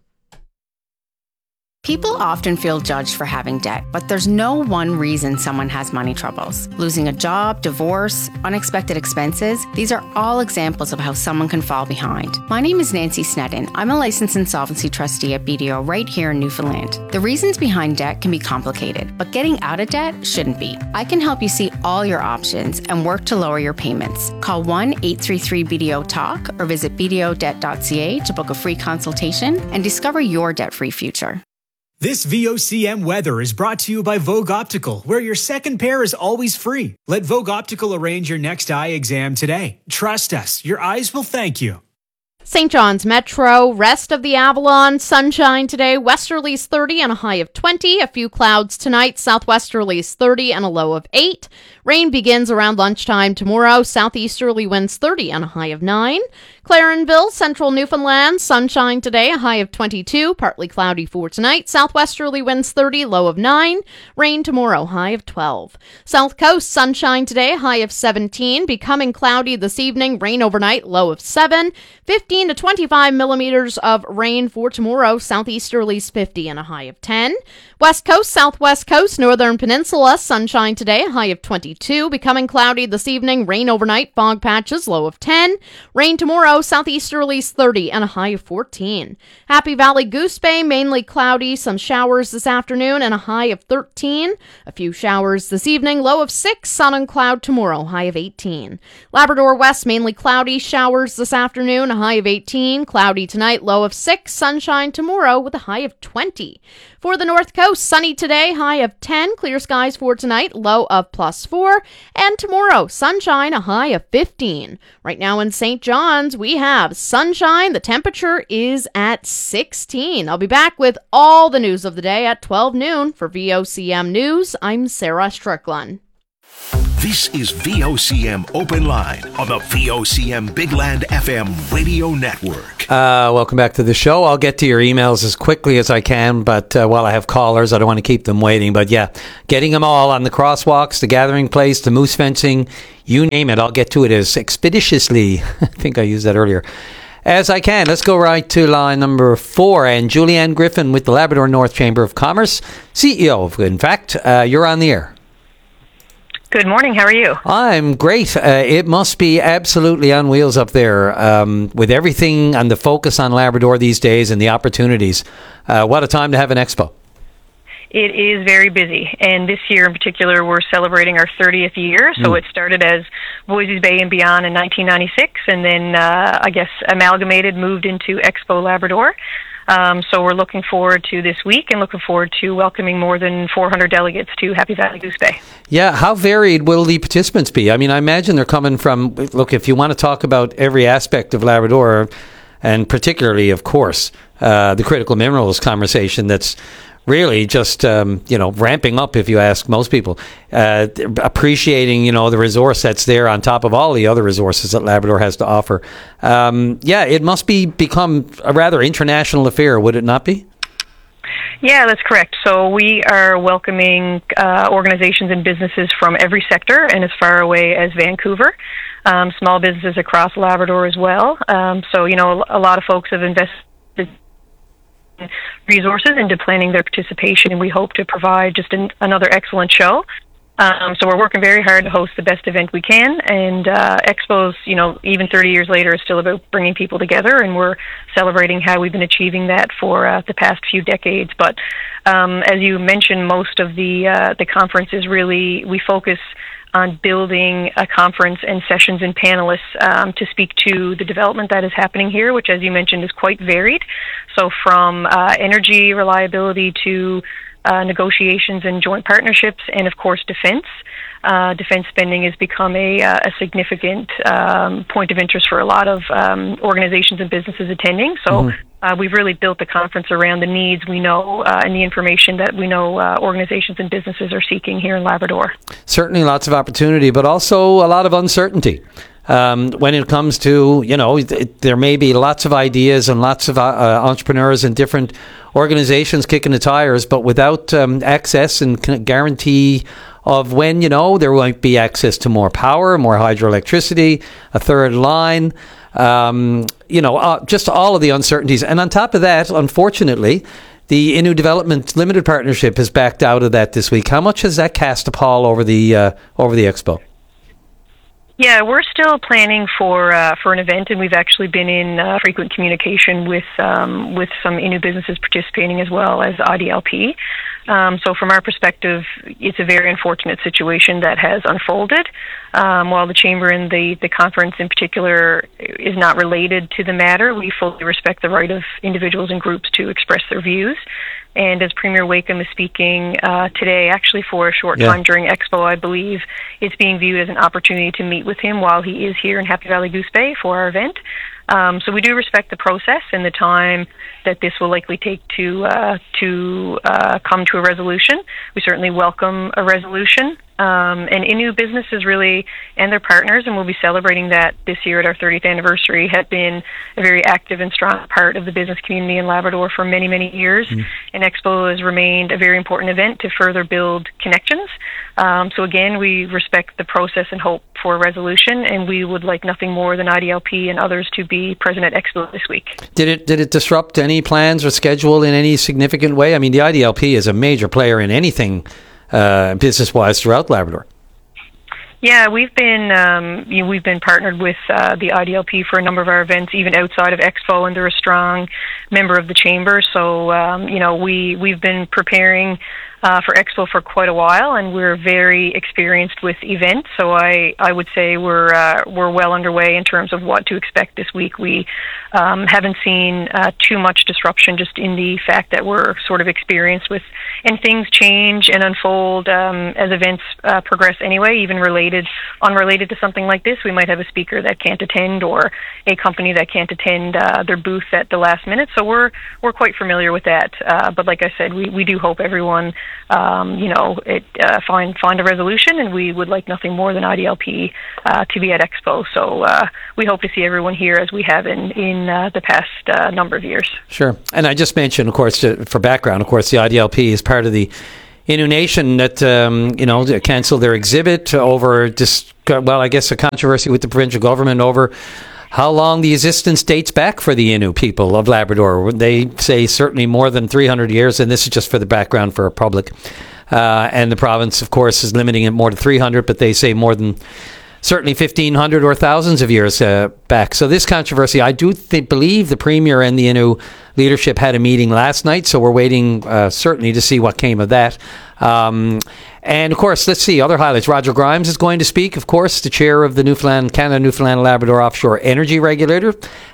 [SPEAKER 18] People often feel judged for having debt, but there's no one reason someone has money troubles. Losing a job, divorce, unexpected expenses, these are all examples of how someone can fall behind. My name is Nancy Sneddon. I'm a licensed insolvency trustee at B D O right here in Newfoundland. The reasons behind debt can be complicated, but getting out of debt shouldn't be. I can help you see all your options and work to lower your payments. Call one eight three three B D O talk or visit b d o debt dot c a to book a free consultation and discover your debt-free future.
[SPEAKER 19] This V O C M weather is brought to you by Vogue Optical, where your second pair is always free. Let Vogue Optical arrange your next eye exam today. Trust us, your eyes will thank you.
[SPEAKER 15] Saint John's Metro, rest of the Avalon, sunshine today, westerlies thirty and a high of twenty. A few clouds tonight, southwesterlies thirty and a low of eight. Rain begins around lunchtime tomorrow, southeasterly winds thirty and a high of nine. Clarenville, central Newfoundland, sunshine today, a high of twenty-two, partly cloudy for tonight, southwesterly winds thirty, low of nine. Rain tomorrow, high of twelve. South Coast, sunshine today, high of seventeen, becoming cloudy this evening, rain overnight, low of seven. fifteen to twenty-five millimeters of rain for tomorrow, southeasterlies fifty and a high of ten. West Coast, southwest coast, northern peninsula, sunshine today, a high of twenty-two, becoming cloudy this evening, rain overnight, fog patches, low of ten. Rain tomorrow, southeasterlies thirty and a high of fourteen. Happy Valley, Goose Bay, mainly cloudy, some showers this afternoon and a high of thirteen. A few showers this evening, low of six, sun and cloud tomorrow, high of eighteen. Labrador West, mainly cloudy, showers this afternoon, a high of eighteen. Cloudy tonight, low of six, sunshine tomorrow with a high of twenty. For the North Coast, sunny today, high of ten. Clear skies for tonight, low of plus four. And tomorrow, sunshine, a high of fifteen. Right now in Saint John's, we have sunshine. The temperature is at sixteen. I'll be back with all the news of the day at twelve noon. For V O C M News, I'm Sarah Strickland.
[SPEAKER 3] This is V O C M Open Line on the V O C M Big Land F M radio network.
[SPEAKER 2] Uh, welcome back to the show. I'll get to your emails as quickly as I can, but uh, while I have callers, I don't want to keep them waiting. But yeah, getting them all on the crosswalks, the gathering place, the moose fencing, you name it, I'll get to it as expeditiously, I think I used that earlier, as I can. Let's go right to line number four. And Julianne Griffin with the Labrador North Chamber of Commerce, C E O of, in fact, uh, you're on the air.
[SPEAKER 20] Good morning. How are you?
[SPEAKER 2] I'm great. Uh, it must be absolutely on wheels up there um, with everything and the focus on Labrador these days and the opportunities. Uh, what a time to have an expo.
[SPEAKER 20] It is very busy, and this year in particular, we're celebrating our thirtieth year. So mm. it started as Voisey's Bay and Beyond in nineteen ninety-six, and then uh, I guess amalgamated, moved into Expo Labrador. Um, so we're looking forward to this week and looking forward to welcoming more than four hundred delegates to Happy Valley Goose Bay.
[SPEAKER 2] Yeah, how varied will the participants be? I mean, I imagine they're coming from, look, if you want to talk about every aspect of Labrador, and particularly, of course, uh, the critical minerals conversation that's really just, um, you know, ramping up, if you ask most people, uh, appreciating, you know, the resource that's there on top of all the other resources that Labrador has to offer. Um, yeah, it must be become a rather international affair, would it not be?
[SPEAKER 20] Yeah, that's correct. So we are welcoming uh, organizations and businesses from every sector and as far away as Vancouver. Um, small businesses across Labrador as well. Um, so, you know, a lot of folks have invested resources into planning their participation, and we hope to provide just an, another excellent show. Um, so we're working very hard to host the best event we can, and uh, Expos, you know, even thirty years later, is still about bringing people together, and we're celebrating how we've been achieving that for uh, the past few decades. But um, as you mentioned, most of the uh, the conference is really, we focus on building a conference and sessions and panelists um, to speak to the development that is happening here, which, as you mentioned, is quite varied. So from uh, energy reliability to uh, negotiations and joint partnerships, and of course defense. Uh, defense spending has become a, uh, a significant um, point of interest for a lot of um, organizations and businesses attending. So mm-hmm. uh, we've really built the conference around the needs we know uh, and the information that we know uh, organizations and businesses are seeking here in Labrador. Certainly
[SPEAKER 2] lots of opportunity, but also a lot of uncertainty. Um, when it comes to, you know, it, there may be lots of ideas and lots of uh, uh, entrepreneurs and different organizations kicking the tires, but without um, access and guarantee of when, you know, there won't be access to more power, more hydroelectricity, a third line, um, you know, uh, just all of the uncertainties. And on top of that, unfortunately, the Innu Development Limited Partnership has backed out of that this week. How much has that cast a pall over the uh, over the expo?
[SPEAKER 20] Yeah, we're still planning for uh, for an event, and we've actually been in uh, frequent communication with um, with some Innu businesses participating as well as I D L P. Um, so from our perspective, it's a very unfortunate situation that has unfolded. Um, while the Chamber and the, the conference in particular is not related to the matter, we fully respect the right of individuals and groups to express their views. And as Premier Wakeham is speaking uh, today, actually for a short yeah. time during Expo, I believe it's being viewed as an opportunity to meet with him while he is here in Happy Valley Goose Bay for our event. Um, so we do respect the process and the time that this will likely take to uh, to uh, come to a resolution. We certainly welcome a resolution. Um, and Innu businesses really, and their partners, and we'll be celebrating that this year at our thirtieth anniversary, have been a very active and strong part of the business community in Labrador for many, many years. Mm. And Expo has remained a very important event to further build connections. Um, so again, we respect the process and hope for a resolution, and we would like nothing more than I D L P and others to be present at Expo this week.
[SPEAKER 2] Did it did it disrupt any plans or schedule in any significant way? I mean, the I D L P is a major player in anything uh, business-wise throughout Labrador.
[SPEAKER 20] Yeah, we've been um, you know, we've been partnered with uh, the I D L P for a number of our events, even outside of Expo, and they're a strong member of the Chamber. So um, you know, we we've been preparing Uh, for Expo for quite a while, and we're very experienced with events. So I, I would say we're uh, we're well underway in terms of what to expect this week. We um, haven't seen uh, too much disruption, just in the fact that we're sort of experienced with, and things change and unfold um, as events uh, progress anyway, even related, unrelated to something like this. We might have a speaker that can't attend, or a company that can't attend uh, their booth at the last minute. So we're we're quite familiar with that. Uh, but like I said, we, we do hope everyone um, you know, it, uh, find find a resolution, and we would like nothing more than I D L P uh, to be at Expo. So uh, we hope to see everyone here as we have in, in uh, the past uh, number of years.
[SPEAKER 2] Sure. And I just mentioned, of course, uh, for background, of course, the I D L P is part of the Innu Nation that, um, you know, canceled their exhibit over, just, well, I guess a controversy with the provincial government over how long the existence dates back for the Innu people of Labrador. They say certainly more than three hundred years, and this is just for the background for our public. Uh, and the province, of course, is limiting it more to three hundred, but they say more than certainly fifteen hundred or thousands of years uh, back. So this controversy, I do th- believe the Premier and the Innu leadership had a meeting last night, so we're waiting uh, certainly to see what came of that. Um, and, of course, let's see, other highlights. Roger Grimes is going to speak, of course, the chair of the Newfoundland, Canada Newfoundland Labrador Offshore Energy Regulator.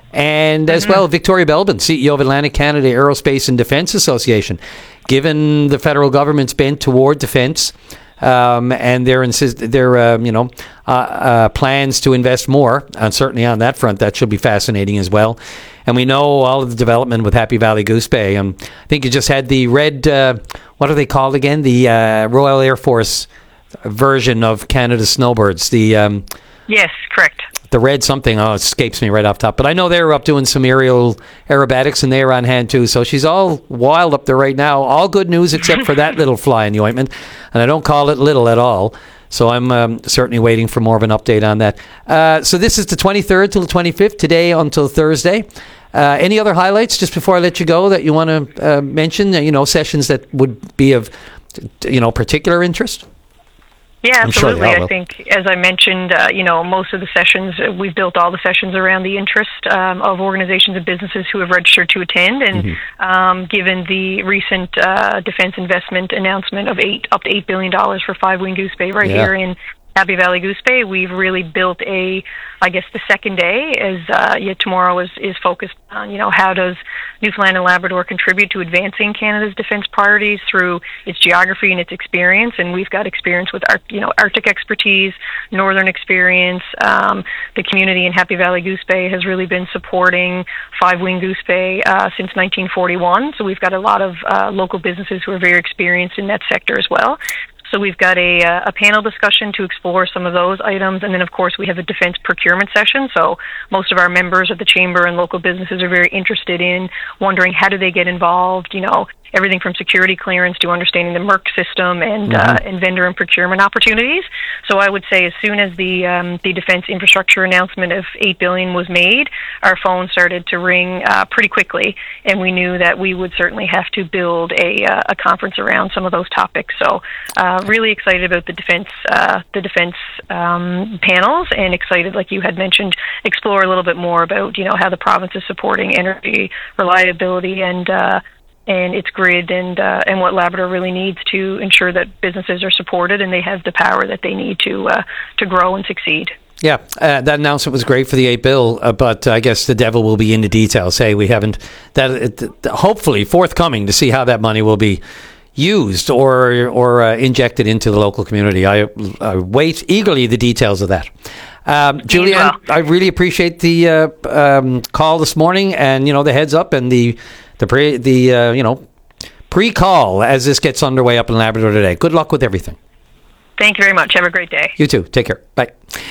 [SPEAKER 2] And as mm-hmm. well, Victoria Belbin, C E O of Atlantic Canada Aerospace and Defence Association. Given the federal government's bent toward defence, Um, and their insist their um, you know uh, uh, plans to invest more, and certainly on that front, that should be fascinating as well. And we know all of the development with Happy Valley Goose Bay. Um, I think you just had the red, uh, what are they called again? The uh, Royal Air Force version of Canada's snowbirds. The um,
[SPEAKER 20] yes, correct.
[SPEAKER 2] The red something, oh, it escapes me right off top. But I know they're up doing some aerial aerobatics, and they're on hand too. So she's all wild up there right now. All good news except for that little fly in the ointment. And I don't call it little at all. So I'm um, certainly waiting for more of an update on that. Uh, so this is the twenty-third till the twenty-fifth, today until Thursday. Uh, any other highlights just before I let you go that you want to uh, mention? You know, sessions that would be of, you know, particular interest?
[SPEAKER 20] Yeah,
[SPEAKER 2] I'm
[SPEAKER 20] absolutely.
[SPEAKER 2] sure
[SPEAKER 20] I think, as I mentioned, uh, you know, most of the sessions, uh, we've built all the sessions around the interest um, of organizations and businesses who have registered to attend. And mm-hmm. um, given the recent uh, defense investment announcement of eight up to eight billion dollars for Five Wing Goose Bay right yeah. here in Happy Valley Goose Bay, we've really built a, I guess the second day is, uh, yeah, tomorrow is, is focused on, you know, how does Newfoundland and Labrador contribute to advancing Canada's defense priorities through its geography and its experience. And we've got experience with, our, you know, Arctic expertise, northern experience. Um, the community in Happy Valley Goose Bay has really been supporting Five Wing Goose Bay uh, since nineteen forty-one. So we've got a lot of uh, local businesses who are very experienced in that sector as well. So we've got a, a panel discussion to explore some of those items. And then, of course, we have a defense procurement session. So most of our members of the chamber and local businesses are very interested in wondering how do they get involved, you know, everything from security clearance to understanding the MERC system and mm-hmm. uh, and vendor and procurement opportunities. So I would say as soon as the um, the defense infrastructure announcement of eight billion dollars was made, our phone started to ring uh, pretty quickly, and we knew that we would certainly have to build a uh, a conference around some of those topics. So uh, really excited about the defense uh, the defense um, panels, and excited, like you had mentioned, explore a little bit more about, you know, how the province is supporting energy reliability and uh, and its grid, and uh, and what Labrador really needs to ensure that businesses are supported and they have the power that they need to uh, to grow and succeed.
[SPEAKER 2] Yeah, uh, that announcement was great for the eight bill, uh, but I guess the devil will be in the details. Hey, we haven't that uh, hopefully forthcoming to see how that money will be used or or uh, injected into the local community. I, I wait eagerly the details of that. Um, Julianne, I really appreciate the uh, um, call this morning, and you know the heads up and the the pre the uh, you know pre-call as this gets underway up in Labrador today. Good luck with everything.
[SPEAKER 20] Thank you very much. Have a great day.
[SPEAKER 2] You too. Take care. Bye.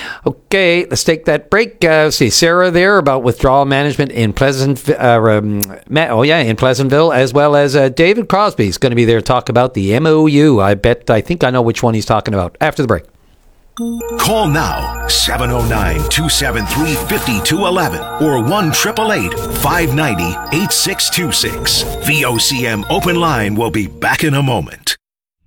[SPEAKER 2] Okay, let's take that break. Uh, see Sarah there about withdrawal management in Pleasant. Uh, um, oh yeah, in Pleasantville, as well as uh, David Crosby is going to be there to talk about the M O U. I bet I think I know which one he's talking about after the break.
[SPEAKER 3] Call now, seven oh nine, two seven three, five two one one or one eight eight eight, five nine zero, eight six two six. V O C M Open Line will be back in a moment.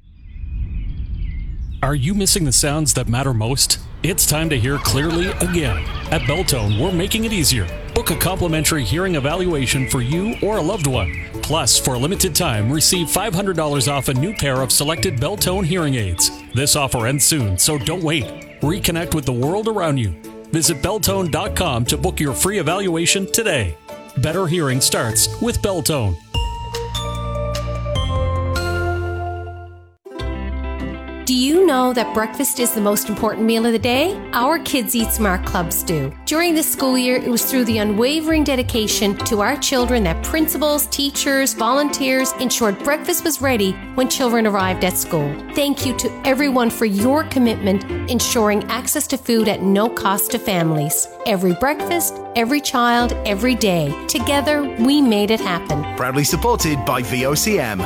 [SPEAKER 21] Are you missing the sounds that matter most? It's time to hear clearly again. At Belltone, we're making it easier. Book a complimentary hearing evaluation for you or a loved one. Plus, for a limited time, receive five hundred dollars off a new pair of selected Belltone hearing aids. This offer ends soon, so don't wait. Reconnect with the world around you. Visit Belltone dot com to book your free evaluation today. Better hearing starts with Belltone.
[SPEAKER 22] Do you
[SPEAKER 1] know that breakfast is the most important meal of the day? Our Kids Eat Smart clubs do. During this school year, it was through the unwavering dedication to our children that principals, teachers, volunteers ensured breakfast was ready when children arrived at school. Thank you to everyone for your commitment ensuring access to food at no cost to families. Every breakfast, every child, every day. Together, we made it happen.
[SPEAKER 22] Proudly supported by V O C M.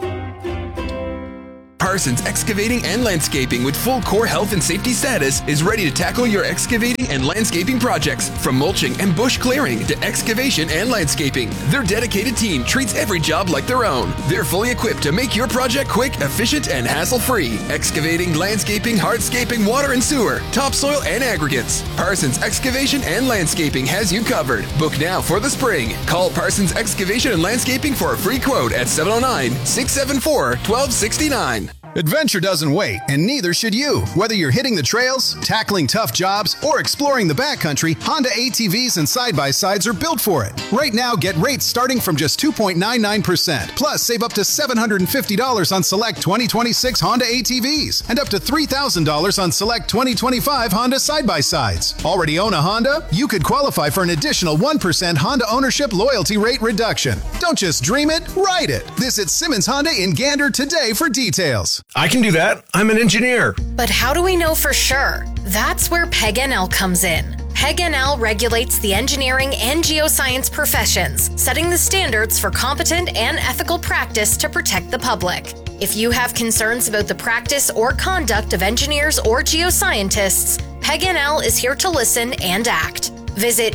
[SPEAKER 10] Parsons Excavating and Landscaping with full core health and safety status is ready to tackle your excavating and landscaping projects. From mulching and bush clearing to excavation and landscaping, their dedicated team treats every job like their own. They're fully equipped to make your project quick, efficient, and hassle-free. Excavating, landscaping, hardscaping, water and sewer, topsoil, and aggregates. Parsons Excavation and Landscaping has you covered. Book now for the spring. Call Parsons Excavation and Landscaping for a free quote at seven oh nine, six seven four, one two six nine.
[SPEAKER 23] Adventure doesn't wait, and neither should you. Whether you're hitting the trails, tackling tough jobs, or exploring the backcountry, Honda A T Vs and side-by-sides are built for it. Right now, get rates starting from just two point nine nine percent. Plus, save up to seven hundred fifty dollars on select twenty twenty-six Honda A T Vs and up to three thousand dollars on select twenty twenty-five Honda side-by-sides. Already own a Honda? You could qualify for an additional one percent Honda ownership loyalty rate reduction. Don't just dream it, ride it. Visit Simmons Honda in Gander today for details.
[SPEAKER 22] I can do that. I'm an engineer.
[SPEAKER 8] But how do we know for sure? That's where Peg N L comes in. Peg N L regulates the engineering and geoscience professions, setting the standards for competent and ethical practice to protect the public. If you have concerns about the practice or conduct of engineers or geoscientists, Peg N L is here to listen and act. Visit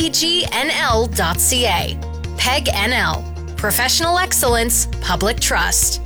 [SPEAKER 8] pegnl dot c a. Peg N L. Professional excellence, public trust.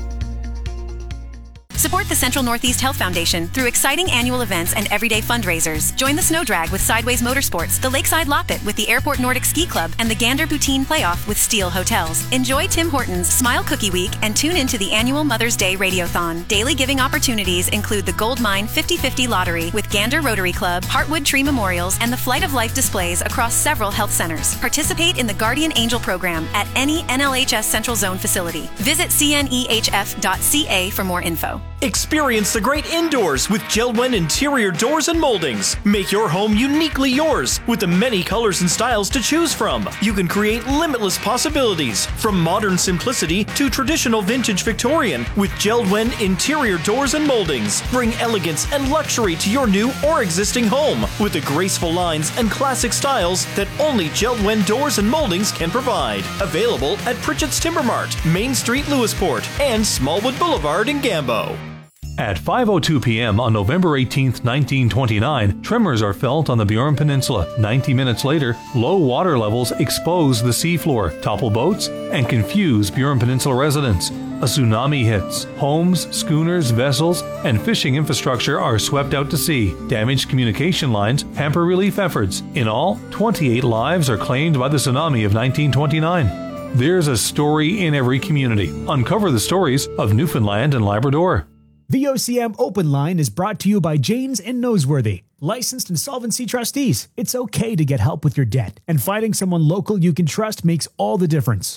[SPEAKER 24] Support the Central Northeast Health Foundation through exciting annual events and everyday fundraisers. Join the Snow Drag with Sideways Motorsports, the Lakeside Loppet with the Airport Nordic Ski Club, and the Gander Poutine Playoff with Steel Hotels. Enjoy Tim Hortons Smile Cookie Week and tune into the annual Mother's Day Radiothon. Daily giving opportunities include the Gold Mine fifty fifty Lottery with Gander Rotary Club, Heartwood Tree Memorials, and the Flight of Life displays across several health centers. Participate in the Guardian Angel program at any N L H S Central Zone facility. Visit c n e h f dot c a for more info.
[SPEAKER 25] Experience the great indoors with Jeld-Wen interior doors and moldings. Make your home uniquely yours with the many colors and styles to choose from. You can create limitless possibilities from modern simplicity to traditional vintage Victorian with Jeld-Wen interior doors and moldings. Bring elegance and luxury to your new or existing home with the graceful lines and classic styles that only Jeld-Wen doors and moldings can provide. Available at Pritchett's Timber Mart, Main Street, Lewisport, and Smallwood Boulevard in Gambo.
[SPEAKER 26] At five oh two p.m. on November eighteenth, nineteen twenty-nine, tremors are felt on the Bjorn Peninsula. ninety minutes later, low water levels expose the seafloor, topple boats, and confuse Bjorn Peninsula residents. A tsunami hits. Homes, schooners, vessels, and fishing infrastructure are swept out to sea. Damaged communication lines hamper relief efforts. In all, twenty-eight lives are claimed by the tsunami of nineteen twenty-nine. There's a story in every community. Uncover the stories of Newfoundland and Labrador.
[SPEAKER 19] V O C M Open Line is brought to you by Janes and Noseworthy, licensed insolvency trustees. It's okay to get help with your debt, and finding someone local you can trust makes all the difference.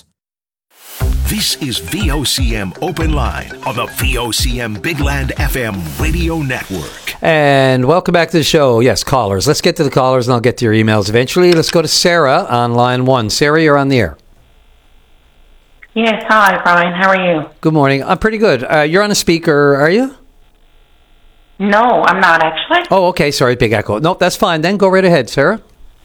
[SPEAKER 3] This is V O C M Open Line on the V O C M Big Land F M radio network.
[SPEAKER 2] And welcome back to the show. Yes, callers. Let's get to the callers and I'll get to your emails eventually. Let's go to Sarah on line one. Sarah, you're on the air.
[SPEAKER 27] Yes, hi, Brian. How are you?
[SPEAKER 2] Good morning. I'm pretty good. Uh, you're on a speaker, are you?
[SPEAKER 27] No, I'm not actually.
[SPEAKER 2] Oh, okay. Sorry, big echo. Nope, that's fine. Then go right ahead, Sarah.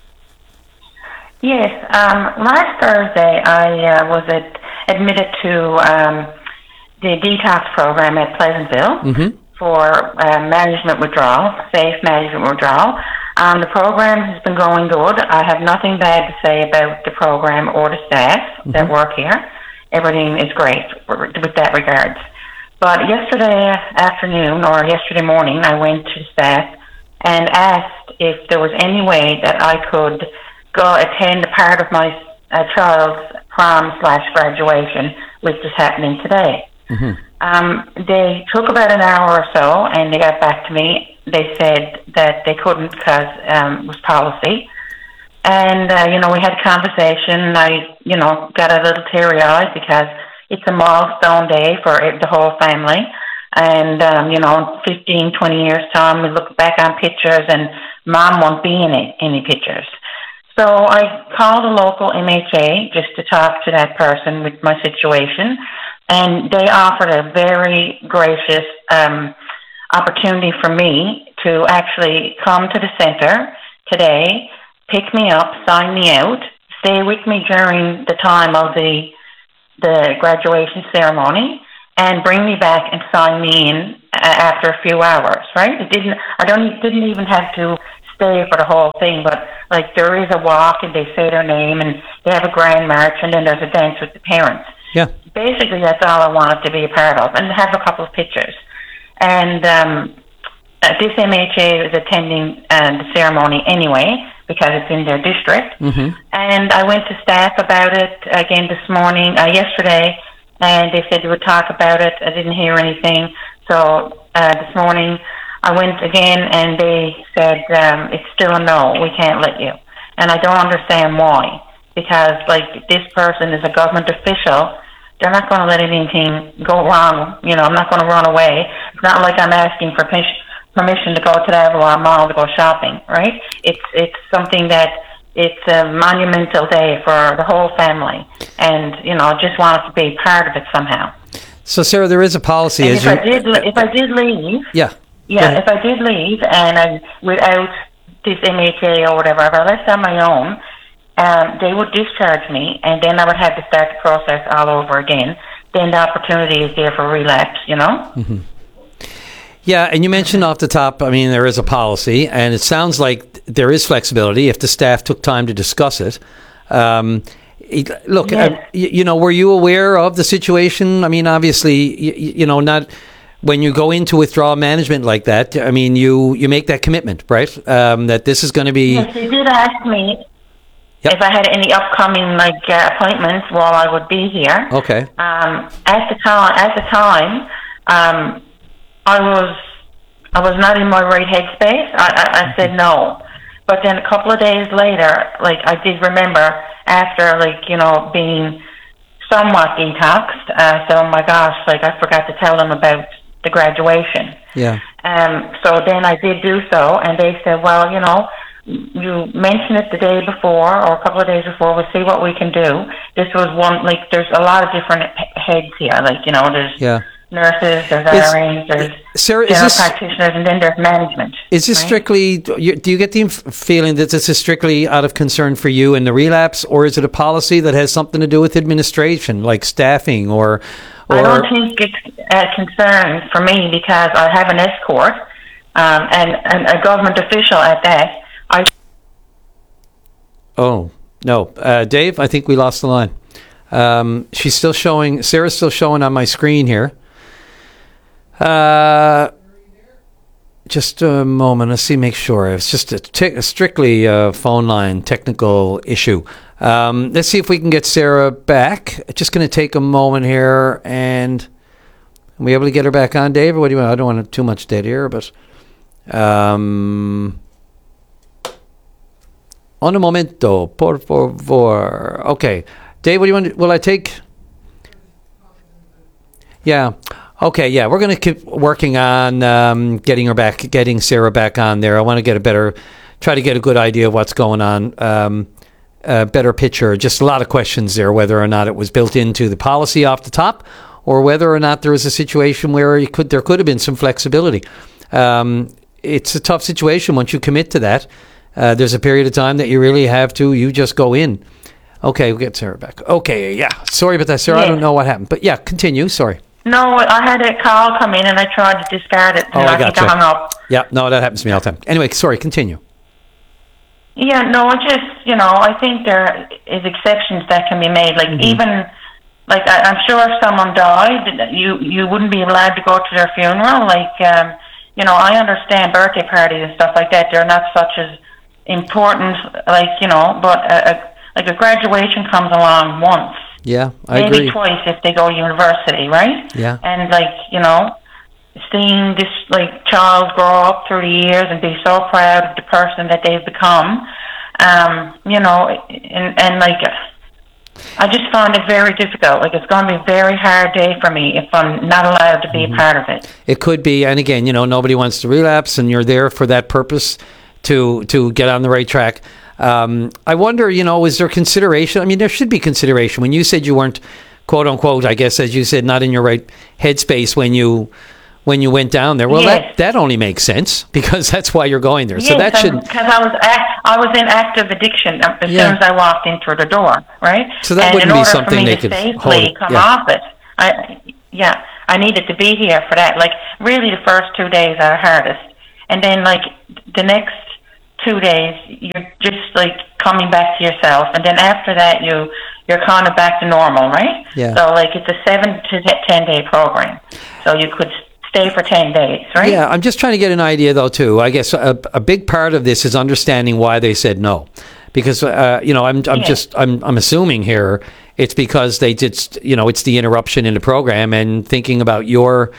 [SPEAKER 27] Yes, um, last Thursday I uh, was at, admitted to um, the detox program at Pleasantville
[SPEAKER 2] Mm-hmm.
[SPEAKER 27] for uh, management withdrawal, safe management withdrawal. Um, the program has been going good. I have nothing bad to say about the program or the staff
[SPEAKER 2] Mm-hmm.
[SPEAKER 27] that work here. Everything is great with that regards. But yesterday afternoon or yesterday morning, I went to staff and asked if there was any way that I could go attend a part of my uh, child's prom slash graduation, which is happening today.
[SPEAKER 2] Mm-hmm.
[SPEAKER 27] Um, they took about an hour or so, and they got back to me. They said that they couldn't because um, it was policy. And, uh, you know, we had a conversation. I, you know, got a little teary-eyed because it's a milestone day for the whole family. And, um, you know, fifteen, twenty years' time, we look back on pictures and Mom won't be in it, any pictures. So I called a local M H A just to talk to that person with my situation, and they offered a very gracious um, opportunity for me to actually come to the center today, pick me up, sign me out, stay with me during the time of the the graduation ceremony, and bring me back and sign me in uh, after a few hours. Right? It didn't. I don't. Didn't even have to stay for the whole thing. But like, there is a walk, and they say their name, and they have a grand march, and then there's a dance with the parents.
[SPEAKER 2] Yeah.
[SPEAKER 27] Basically, that's all I wanted to be a part of, and have a couple of pictures. And um, uh, this M H A is attending uh, the ceremony anyway, because it's in their district.
[SPEAKER 2] Mm-hmm.
[SPEAKER 27] And I went to staff about it again this morning, uh, yesterday, and they said they would talk about it. I didn't hear anything. So uh, this morning I went again, and they said, um, it's still a no, we can't let you. And I don't understand why. Because, like, this person is a government official. They're not going to let anything go wrong. You know, I'm not going to run away. It's not like I'm asking for permission permission to go to the Avalon Mall to go shopping, right? It's it's something that, it's a monumental day for the whole family. And, you know, just wanted to be part of it somehow.
[SPEAKER 2] So, Sarah, there is a policy.
[SPEAKER 27] And
[SPEAKER 2] as
[SPEAKER 27] if
[SPEAKER 2] you,
[SPEAKER 27] I did, if I did leave,
[SPEAKER 2] yeah,
[SPEAKER 27] yeah, if I did leave and I, without this M H A or whatever, if I left on my own, um, they would discharge me, and then I would have to start the process all over again. Then the opportunity is there for relapse, you know?
[SPEAKER 2] Mm-hmm. Yeah, and you mentioned off the top, I mean, there is a policy, and it sounds like there is flexibility if the staff took time to discuss it. Um, it look,
[SPEAKER 27] Yes.
[SPEAKER 2] uh, you, you know, were you aware of the situation? I mean, obviously, you, you know, not when you go into withdrawal management like that. I mean, you, you make that commitment, right? Um, that this is going to be.
[SPEAKER 27] Yes, they did ask me
[SPEAKER 2] Yep.
[SPEAKER 27] if I had any upcoming like uh, appointments while I would be here.
[SPEAKER 2] Okay.
[SPEAKER 27] Um, at the time, at the time, um, I was I was not in my right headspace. I, I, I said no, but then a couple of days later, like I did remember after like you know being somewhat detoxed, I said, oh my gosh, like I forgot to tell them about the graduation.
[SPEAKER 2] Yeah.
[SPEAKER 27] Um. So then I did do so, and they said, well, you know, you mentioned it the day before or a couple of days before. We'll see what we can do. This was one, like, there's a lot of different he- heads here. Like, you know, there's
[SPEAKER 2] Yeah.
[SPEAKER 27] nurses, there's
[SPEAKER 2] Is-
[SPEAKER 27] R As, there's
[SPEAKER 2] Sarah, is
[SPEAKER 27] general
[SPEAKER 2] this-
[SPEAKER 27] practitioners, and then there's management.
[SPEAKER 2] Is this
[SPEAKER 27] right?
[SPEAKER 2] strictly, do you, do you get the inf- feeling that this is strictly out of concern for you in the relapse, or is it a policy that has something to do with administration, like staffing, or... or
[SPEAKER 27] I don't think it's a concern for me because I have an escort um, and, and a government official at that. I
[SPEAKER 2] Oh, no. Uh, Dave, I think we lost the line. Um, she's still showing, Sarah's still showing on my screen here. Uh, just a moment. Let's see, make sure. It's just a, t- a strictly uh, phone line technical issue. Um, let's see if we can get Sarah back. It's just going to take a moment here. And are we able to get her back on, Dave? Or what do you want? I don't want too much dead air, but... Um, Un momento, por favor. Okay. Dave, what do you want to, will I take? Yeah. Okay, yeah. We're going to keep working on um, getting her back, getting Sarah back on there. I want to get a better, try to get a good idea of what's going on, um, a better picture. Just a lot of questions there, whether or not it was built into the policy off the top, or whether or not there was a situation where you could, there could have been some flexibility. Um, it's a tough situation once you commit to that. Uh, there's a period of time that you really have to, you just go in. Okay, we'll get Sarah back. Okay, yeah. Sorry about that, Sarah.
[SPEAKER 27] Yeah.
[SPEAKER 2] I don't know what happened. But yeah, continue. Sorry.
[SPEAKER 27] no, I had a call come in and I tried to discard it, and
[SPEAKER 2] Oh, I
[SPEAKER 27] I think
[SPEAKER 2] gotcha.
[SPEAKER 27] I hung up.
[SPEAKER 2] Yeah, no, that happens to me all the time. Anyway, sorry, continue.
[SPEAKER 27] Yeah, no, I just, you know, I think there is exceptions that can be made. Like,
[SPEAKER 2] Mm-hmm.
[SPEAKER 27] even, like, I, I'm sure if someone died, you you wouldn't be allowed to go to their funeral. Like, um, you know, I understand birthday parties and stuff like that. They're not such as important, like, you know, but a, a, like a graduation comes along once.
[SPEAKER 2] Yeah, I
[SPEAKER 27] maybe
[SPEAKER 2] agree.
[SPEAKER 27] twice if they go to university, right?
[SPEAKER 2] Yeah.
[SPEAKER 27] And, like, you know, seeing this, like, child grow up through the years and be so proud of the person that they've become, um, you know, and, and like, I just found it very difficult. Like, it's going to be a very hard day for me if I'm not allowed to be mm-hmm. a part of it.
[SPEAKER 2] It could be, and again, you know, nobody wants to relapse, and you're there for that purpose to to get on the right track. Um, I wonder, you know, is there consideration? I mean, there should be consideration. When you said you weren't, quote unquote, I guess, as you said, not in your right headspace when you when you went down there. Well, yes. that, that only makes sense because that's why you're going there.
[SPEAKER 27] Yes,
[SPEAKER 2] so that should
[SPEAKER 27] because I was act, I was in active addiction as yeah. soon as I walked into the door, right?
[SPEAKER 2] So that
[SPEAKER 27] and
[SPEAKER 2] wouldn't
[SPEAKER 27] in
[SPEAKER 2] be
[SPEAKER 27] order
[SPEAKER 2] something
[SPEAKER 27] for me
[SPEAKER 2] they
[SPEAKER 27] to
[SPEAKER 2] could
[SPEAKER 27] safely
[SPEAKER 2] hold.
[SPEAKER 27] come
[SPEAKER 2] Yeah.
[SPEAKER 27] off it. I yeah, I needed to be here for that. Like, really, the first two days are hardest, and then like the next two days, you're just like coming back to yourself, and then after that, you you're kind of back to normal, right?
[SPEAKER 2] Yeah.
[SPEAKER 27] So like it's a seven to ten day program, so you could stay for ten days, right?
[SPEAKER 2] Yeah, I'm just trying to get an idea though too. I guess a, a big part of this is understanding why they said no, because uh, you know I'm I'm
[SPEAKER 27] Yeah.
[SPEAKER 2] just I'm I'm assuming here it's because they just you know it's the interruption in the program and thinking about your.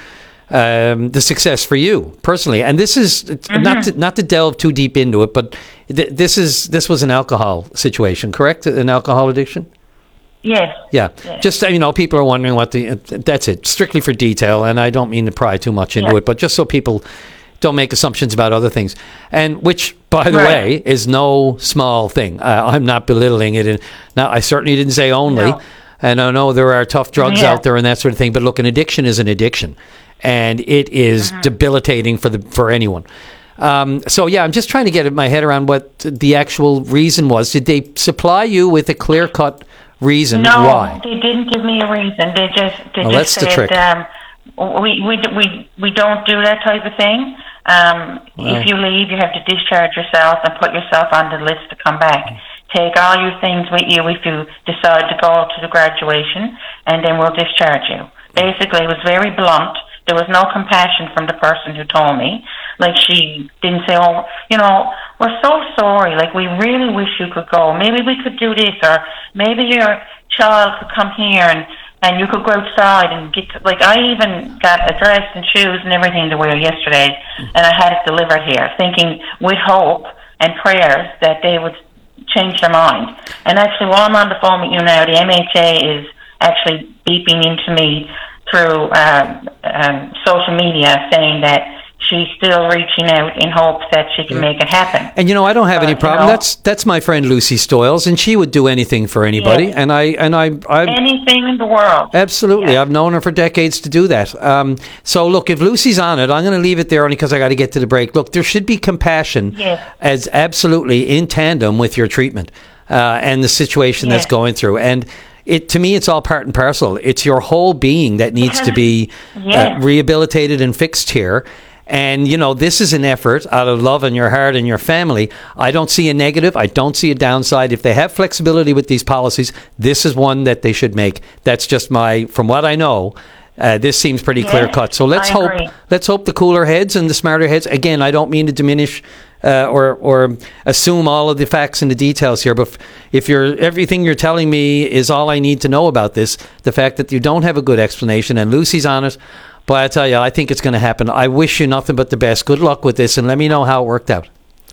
[SPEAKER 2] Um, the success for you personally, and this is mm-hmm. not to, not to delve too deep into it, but th- this is this was an alcohol situation, correct? An alcohol addiction.
[SPEAKER 27] Yes.
[SPEAKER 2] Yeah.
[SPEAKER 27] Yes.
[SPEAKER 2] Just you know, people are wondering what the. That's it. Strictly for detail, and I don't mean to pry too much into
[SPEAKER 27] Yeah.
[SPEAKER 2] it, but just so people don't make assumptions about other things, and which, by the
[SPEAKER 27] Right.
[SPEAKER 2] way, is no small thing. Uh, I'm not belittling it, and now I certainly didn't say only.
[SPEAKER 27] No.
[SPEAKER 2] And I know there are tough drugs
[SPEAKER 27] Yeah.
[SPEAKER 2] out there and that sort of thing, but look, an addiction is an addiction. And it is
[SPEAKER 27] Mm-hmm.
[SPEAKER 2] debilitating for the for anyone. Um, so yeah, I'm just trying to get my head around what the actual reason was. Did they supply you with a clear cut reason
[SPEAKER 27] No,
[SPEAKER 2] why?
[SPEAKER 27] they didn't give me a reason. They just they
[SPEAKER 2] Well,
[SPEAKER 27] just
[SPEAKER 2] that's the
[SPEAKER 27] said
[SPEAKER 2] trick.
[SPEAKER 27] um, we we we we don't do that type of thing. Um,
[SPEAKER 2] Well.
[SPEAKER 27] If you leave, you have to discharge yourself and put yourself on the list to come back. Take all your things with you if you decide to go to the graduation, and then we'll discharge you. Basically, it was very blunt. There was no compassion from the person who told me. Like, she didn't say, oh, you know, we're so sorry. Like, we really wish you could go. Maybe we could do this, or maybe your child could come here and, and you could go outside and get to, like, I even got a dress and shoes and everything to wear yesterday, and I had it delivered here, thinking with hope and prayers that they would change their mind. And actually, while I'm on the phone with you now, the M H A is actually beeping into me through um, um, social media saying that she's still reaching out in hopes that she can make it happen.
[SPEAKER 2] And you know, I don't have
[SPEAKER 27] But,
[SPEAKER 2] any
[SPEAKER 27] you
[SPEAKER 2] problem.
[SPEAKER 27] know-
[SPEAKER 2] that's that's my friend Lucy Stoyles, and she would do anything for anybody.
[SPEAKER 27] Yes.
[SPEAKER 2] And I and I, I
[SPEAKER 27] Anything in the world.
[SPEAKER 2] absolutely, I've known her for decades to do that. Um, so look, if Lucy's on it, I'm going to leave it there only because I got to get to the break. Look, there should be compassion
[SPEAKER 27] Yes.
[SPEAKER 2] as absolutely in tandem with your treatment uh, and the situation
[SPEAKER 27] Yes.
[SPEAKER 2] that's going through. And it to me, it's all part and parcel. It's your whole being that needs to be
[SPEAKER 27] Yes.
[SPEAKER 2] uh, rehabilitated and fixed here. And, you know, this is an effort out of love in your heart and your family. I don't see a negative. I don't see a downside. If they have flexibility with these policies, this is one that they should make. That's just my, from what I know, uh, this seems pretty
[SPEAKER 27] Yes,
[SPEAKER 2] clear cut. So let's
[SPEAKER 27] I
[SPEAKER 2] hope,
[SPEAKER 27] agree.
[SPEAKER 2] let's hope the cooler heads and the smarter heads, again, I don't mean to diminish uh, or, or assume all of the facts and the details here, but if, if you're, everything you're telling me is all I need to know about this, the fact that you don't have a good explanation and Lucy's on it, but I tell you, I think it's going to happen. I wish you nothing but the best. Good luck with this, and let me know how it worked out.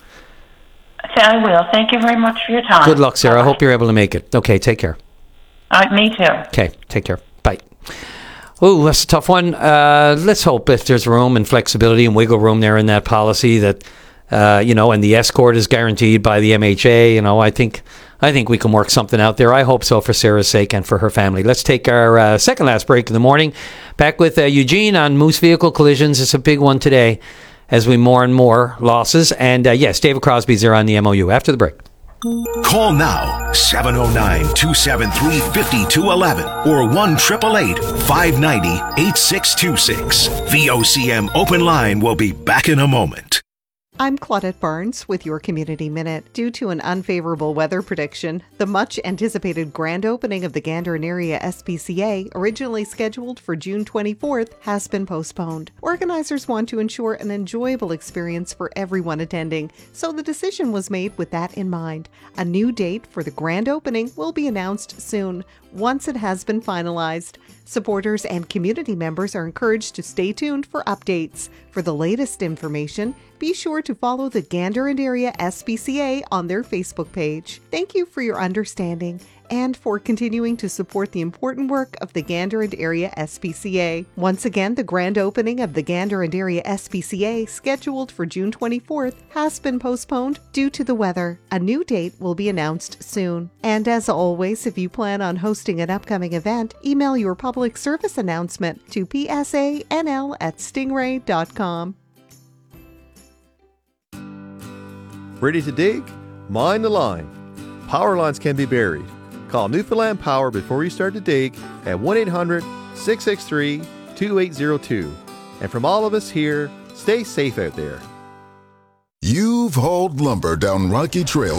[SPEAKER 27] So I will. Thank you very much for your time.
[SPEAKER 2] Good luck, Sarah. I hope you're able to make it. Okay, take care.
[SPEAKER 27] All right, me too.
[SPEAKER 2] Okay, take care. Bye. Ooh, that's a tough one. Uh, let's hope if there's room and flexibility and wiggle room there in that policy that, uh, you know, and the escort is guaranteed by the M H A. You know, I think I think we can work something out there. I hope so for Sarah's sake and for her family. Let's take our uh, second last break in the morning. Back with uh, Eugene on Moose Vehicle Collisions. It's a big one today as we mourn more losses. And uh, yes, David Crosby's there on the M O U after the break.
[SPEAKER 3] Call now, seven oh nine, two seven three, five two one one or one eight eight eight, five nine zero, eight six two six. V O C M Open Line will be back in a moment.
[SPEAKER 4] I'm Claudette Barnes with your Community Minute. Due to an unfavorable weather prediction, the much-anticipated grand opening of the Gander and Area S P C A, originally scheduled for June twenty-fourth, has been postponed. Organizers want to ensure an enjoyable experience for everyone attending, so the decision was made with that in mind. A new date for the grand opening will be announced soon, once it has been finalized. Supporters and community members are encouraged to stay tuned for updates. For the latest information, be sure to follow the Gander and Area S P C A on their Facebook page. Thank you for your understanding and for continuing to support the important work of the Gander and Area S P C A. Once again, the grand opening of the Gander and Area S P C A, scheduled for June twenty-fourth, has been postponed due to the weather. A new date will be announced soon. And as always, if you plan on hosting an upcoming event, email your public service announcement to p s a n l at stingray dot com.
[SPEAKER 5] Ready to dig? Mind the line. Power lines can be buried. Call Newfoundland Power before you start to dig at one eight hundred, six six three, two eight zero two. And from all of us here, stay safe out there.
[SPEAKER 6] You've hauled lumber down rocky trails